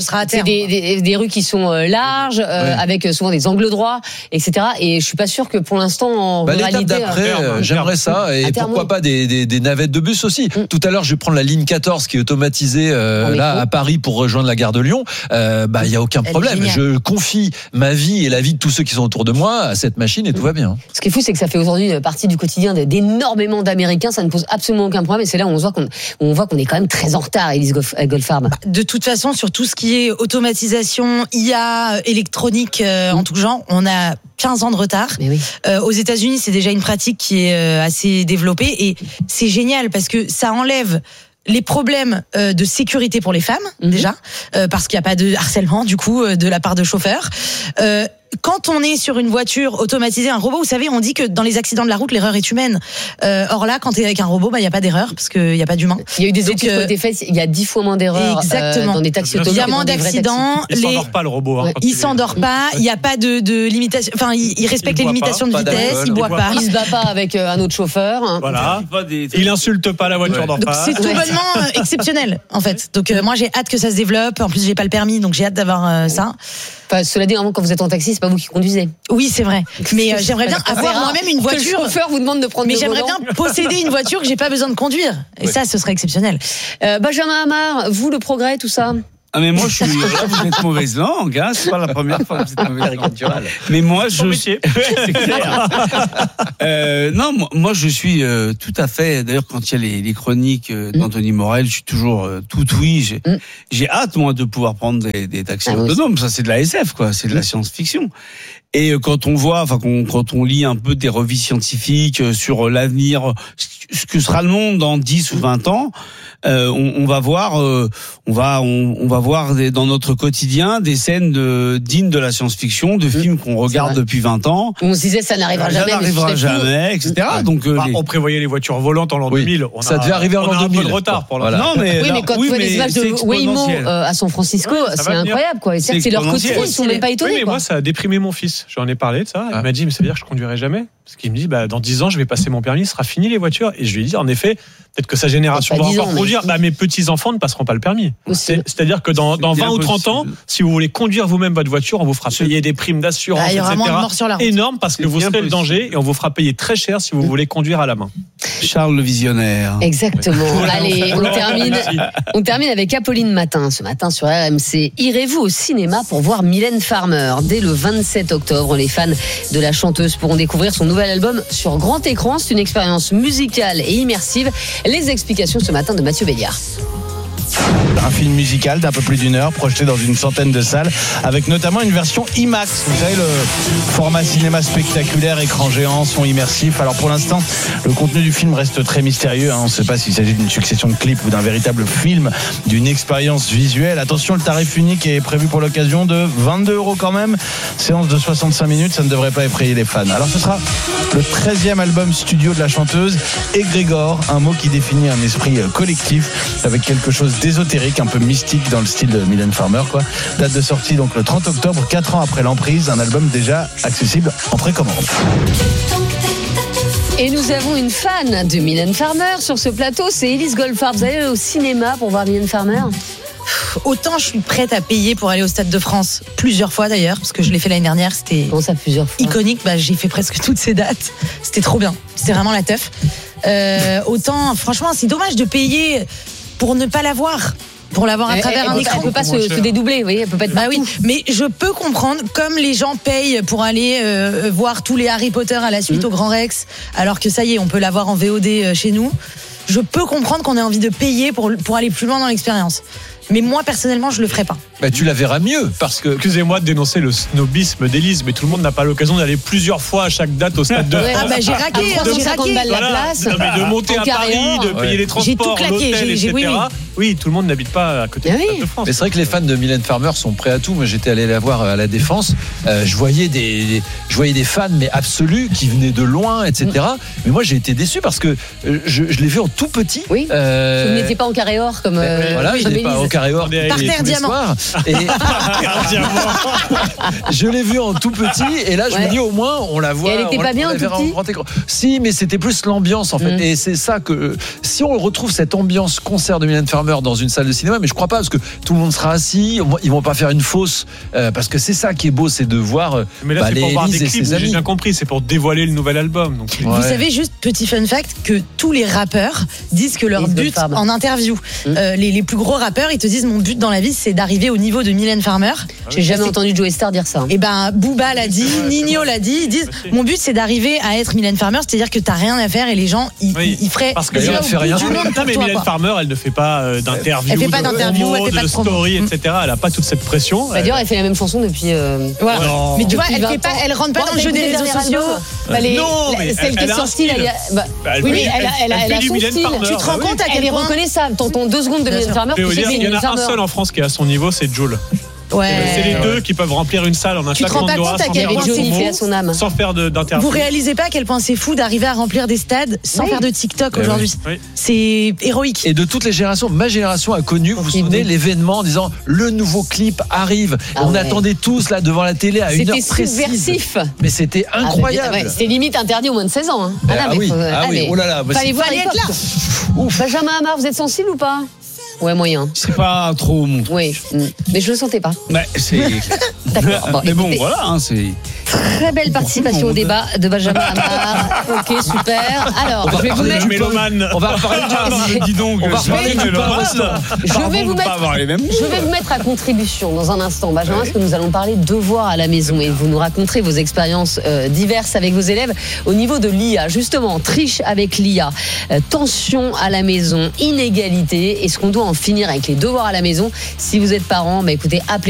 des rues qui sont larges, avec souvent des angles droits, etc. Et je suis pas sûr que pour l'instant en l'étape réalité. d'après, j'aimerais ça. Et pourquoi pas des navettes de bus aussi. Tout à l'heure, je vais prendre la ligne 14 qui est automatisée là à Paris pour rejoindre la gare de Lyon. Il y a aucun problème. Je confie ma vie et la vie de tous ceux qui sont autour de moi à cette machine et tout va bien. Ce qui est fou, c'est que ça fait aujourd'hui partie du quotidien d'énormément d'Américains. Ça ne pose absolument aucun problème. Et c'est là où on voit qu'on est quand même très en retard, Élise Goldfarb. De toute façon, sur tout ce qui est automatisation, IA, électronique, en tout genre, on a 15 ans de retard. Aux États-Unis, c'est déjà une pratique qui est assez développée et c'est génial parce que ça enlève les problèmes de sécurité pour les femmes, déjà, parce qu'il n'y a pas de harcèlement, du coup, de la part de chauffeurs. Quand on est sur une voiture automatisée, un robot, vous savez, on dit que dans les accidents de la route, l'erreur est humaine. Or là, quand t'es avec un robot, il n'y a pas d'erreur, parce qu'il n'y a pas d'humain. Il y a eu des études qui ont été faites, il y a 10 fois moins d'erreurs dans des taxis autonomes. Il y a moins d'accidents. Il s'endort pas, le robot. Hein, il s'endort pas, il n'y a pas de limitation. Enfin, il respecte les limitations de vitesse, il boit pas. Il se bat pas avec un autre chauffeur. Voilà. Il insulte pas, la voiture dort pas. C'est tout bonnement exceptionnel, en fait. Donc moi, j'ai hâte que ça se développe. En plus, j'ai pas le permis, donc j'ai hâte d'avoir ça. Enfin, cela dit, quand vous êtes en taxi, c'est pas vous qui conduisez. Oui, c'est vrai. Mais j'aimerais bien avoir moi-même une voiture. Que le chauffeur vous demande de prendre le volant. Mais j'aimerais bien posséder une voiture que j'ai pas besoin de conduire. Et ça, ce serait exceptionnel. Benjamin Hamar, vous, le progrès, tout ça. Ah mais moi je suis là, vous êtes mauvaise langue, hein, c'est pas la première fois que vous êtes mauvaise langue. Mais moi je c'est clair. Non, moi je suis tout à fait. D'ailleurs, quand il y a les chroniques d'Anthony Morel, je suis toujours tout oui. J'ai hâte moi de pouvoir prendre des taxis autonomes. Ça c'est de la SF quoi, c'est de la science-fiction. Et quand on voit, quand on lit un peu des revues scientifiques sur l'avenir, ce que sera le monde dans 10 ou 20 ans, on va voir dans notre quotidien des scènes dignes de la science-fiction, de films qu'on regarde depuis 20 ans. On se disait ça n'arrivera jamais. Ça n'arrivera jamais, etc. Donc, on prévoyait les voitures volantes en l'an 2000. Ça devait arriver en l'an 2000. Un peu de retard pour l'instant. Non, mais quand tu vois les images de Waymo à San Francisco, c'est incroyable, quoi. C'est leur quotidien, ils sont même pas étonnés. Mais moi, ça a déprimé mon fils. J'en ai parlé de ça. Il m'a dit, mais ça veut dire que je conduirai jamais. Parce qu'il me dit, dans 10 ans, je vais passer mon permis, ce sera fini les voitures. Et je lui ai dit, en effet, peut-être que sa génération va encore conduire. Mes petits-enfants ne passeront pas le permis. C'est-à-dire que dans 20 ou 30 ans, si vous voulez conduire vous-même votre voiture, on vous fera payer des primes d'assurance, etc. Énorme, parce que vous serez le danger et on vous fera payer très cher si vous voulez conduire à la main. Charles le visionnaire. Exactement. Allez, on termine avec Apolline Matin. Ce matin sur RMC. Irez-vous au cinéma pour voir Mylène Farmer? Dès le 27 octobre, les fans de la chanteuse pourront découvrir son nouvel album sur grand écran. C'est une expérience musicale et immersive. Les explications ce matin de Mathieu Béliard. Un film musical d'un peu plus d'une heure, projeté dans une centaine de salles, avec notamment une version IMAX. Vous savez, le format cinéma spectaculaire, écran géant, son immersif. Alors pour l'instant, le contenu du film reste très mystérieux. On ne sait pas s'il s'agit d'une succession de clips ou d'un véritable film, d'une expérience visuelle. Attention, le tarif unique est prévu pour l'occasion de 22 € quand même. Séance de 65 minutes, ça ne devrait pas effrayer les fans. Alors ce sera le 13e album studio de la chanteuse, Égrégore, un mot qui définit un esprit collectif avec quelque chose d'ésotérique, un peu mystique dans le style de Mylène Farmer, quoi. Date de sortie donc le 30 octobre, 4 ans après l'emprise, un album déjà accessible en précommande. Et nous avons une fan de Mylène Farmer sur ce plateau, c'est Élise Goldfarb. Vous allez au cinéma pour voir Mylène Farmer? Autant je suis prête à payer pour aller au Stade de France, plusieurs fois d'ailleurs, parce que je l'ai fait l'année dernière, c'était iconique. J'ai fait presque toutes ces dates, c'était trop bien, c'était vraiment la teuf. Autant, franchement, c'est dommage de payer pour ne pas la voir. Pour l'avoir à travers un écran. Elle peut pas se dédoubler, vous voyez, elle peut pas être oui, mais je peux comprendre, comme les gens payent pour aller voir tous les Harry Potter à la suite au Grand Rex, alors que ça y est, on peut l'avoir en VOD chez nous. Je peux comprendre qu'on ait envie de payer pour aller plus loin dans l'expérience. Mais moi, personnellement, je le ferais pas. Tu la verras mieux, parce que... Excusez-moi de dénoncer le snobisme d'Élise, mais tout le monde n'a pas l'occasion d'aller plusieurs fois à chaque date au Stade de France. J'ai raqué, 350 balles la place. Non, mais de monter à Paris, de payer les transports, l'hôtel, etc. Oui, tout le monde n'habite pas à côté du Stade de France. Mais c'est vrai que les fans de Mylène Farmer sont prêts à tout. Moi, j'étais allé la voir à la Défense. Je voyais des fans, mais absolus, qui venaient de loin, etc. Mais moi, j'ai été déçu parce que je l'ai vu en tout petit. Oui. Vous n'étiez pas en carré or comme. Voilà, je n'étais pas au carré or. Par terre diamant. Et je l'ai vu en tout petit. Et là, je me dis, au moins, on la voit. Et elle n'était pas bien en tout petit. Si, mais c'était plus l'ambiance, en fait. Et c'est ça que. Si on retrouve cette ambiance concert de Mylène Farmer dans une salle de cinéma, mais je crois pas, parce que tout le monde sera assis, ils vont pas faire une fausse, parce que c'est ça qui est beau, c'est de voir mais là, c'est pour voir des Élise et clips, ses amis. j'ai bien compris, c'est pour dévoiler le nouvel album. Donc. Vous savez, juste petit fun fact, que tous les rappeurs disent que leur but en interview, les plus gros rappeurs, ils te disent mon but dans la vie, c'est d'arriver au niveau de Mylène Farmer. J'ai jamais entendu Joey Star dire ça. Et ben Booba l'a dit, Nino l'a dit, ils disent mon but c'est d'arriver à être Mylène Farmer, c'est-à-dire que t'as rien à faire et les gens ils feraient. Parce que elle fait rien. Non, mais Mylène Farmer, elle ne fait pas d'interview, elle fait pas d'interview, elle fait pas de story, etc. Elle a pas toute cette pression. D'ailleurs, elle fait la même chanson depuis. Voilà. Mais tu vois, elle rentre pas dans le jeu des réseaux sociaux. Non, mais celle qui est sur style. Oui, mais elle a son style. Tu te rends compte à quel point. Elle est reconnaissable. T'entends 2 secondes de Mylène Farmer. Il y en a un seul en France qui est à son niveau, c'est Jul. Ouais. C'est les deux qui peuvent remplir une salle en un claquement de doigts sans faire d'interview. Vous réalisez pas à quel point c'est fou d'arriver à remplir des stades sans faire de TikTok aujourd'hui. C'est héroïque. Et de toutes les générations, ma génération a connu, vous vous souvenez, l'événement en disant le nouveau clip arrive. On attendait tous là devant la télé à une heure précise. C'était subversif. Mais c'était incroyable. C'était limite interdit aux moins de 16 ans. Oui, oh là là. Fallait voir être là. Benjamin Hamar, vous êtes sensible ou pas? Ouais, moyen. C'est pas trop mon truc. Oui, mais je le sentais pas. Ouais, c'est. D'accord. Mais bon, voilà, c'est. Très belle participation au débat de Benjamin Hamar. Ok, super. Alors, je vais vous mettre. On va parler du Je vais vous mettre à contribution dans un instant, Benjamin, parce que nous allons parler devoirs à la maison et vous nous raconterez vos expériences diverses avec vos élèves au niveau de l'IA. Justement, triche avec l'IA, tension à la maison, inégalité. Est-ce qu'on doit en finir avec les devoirs à la maison? Si vous êtes parent, écoutez, appelez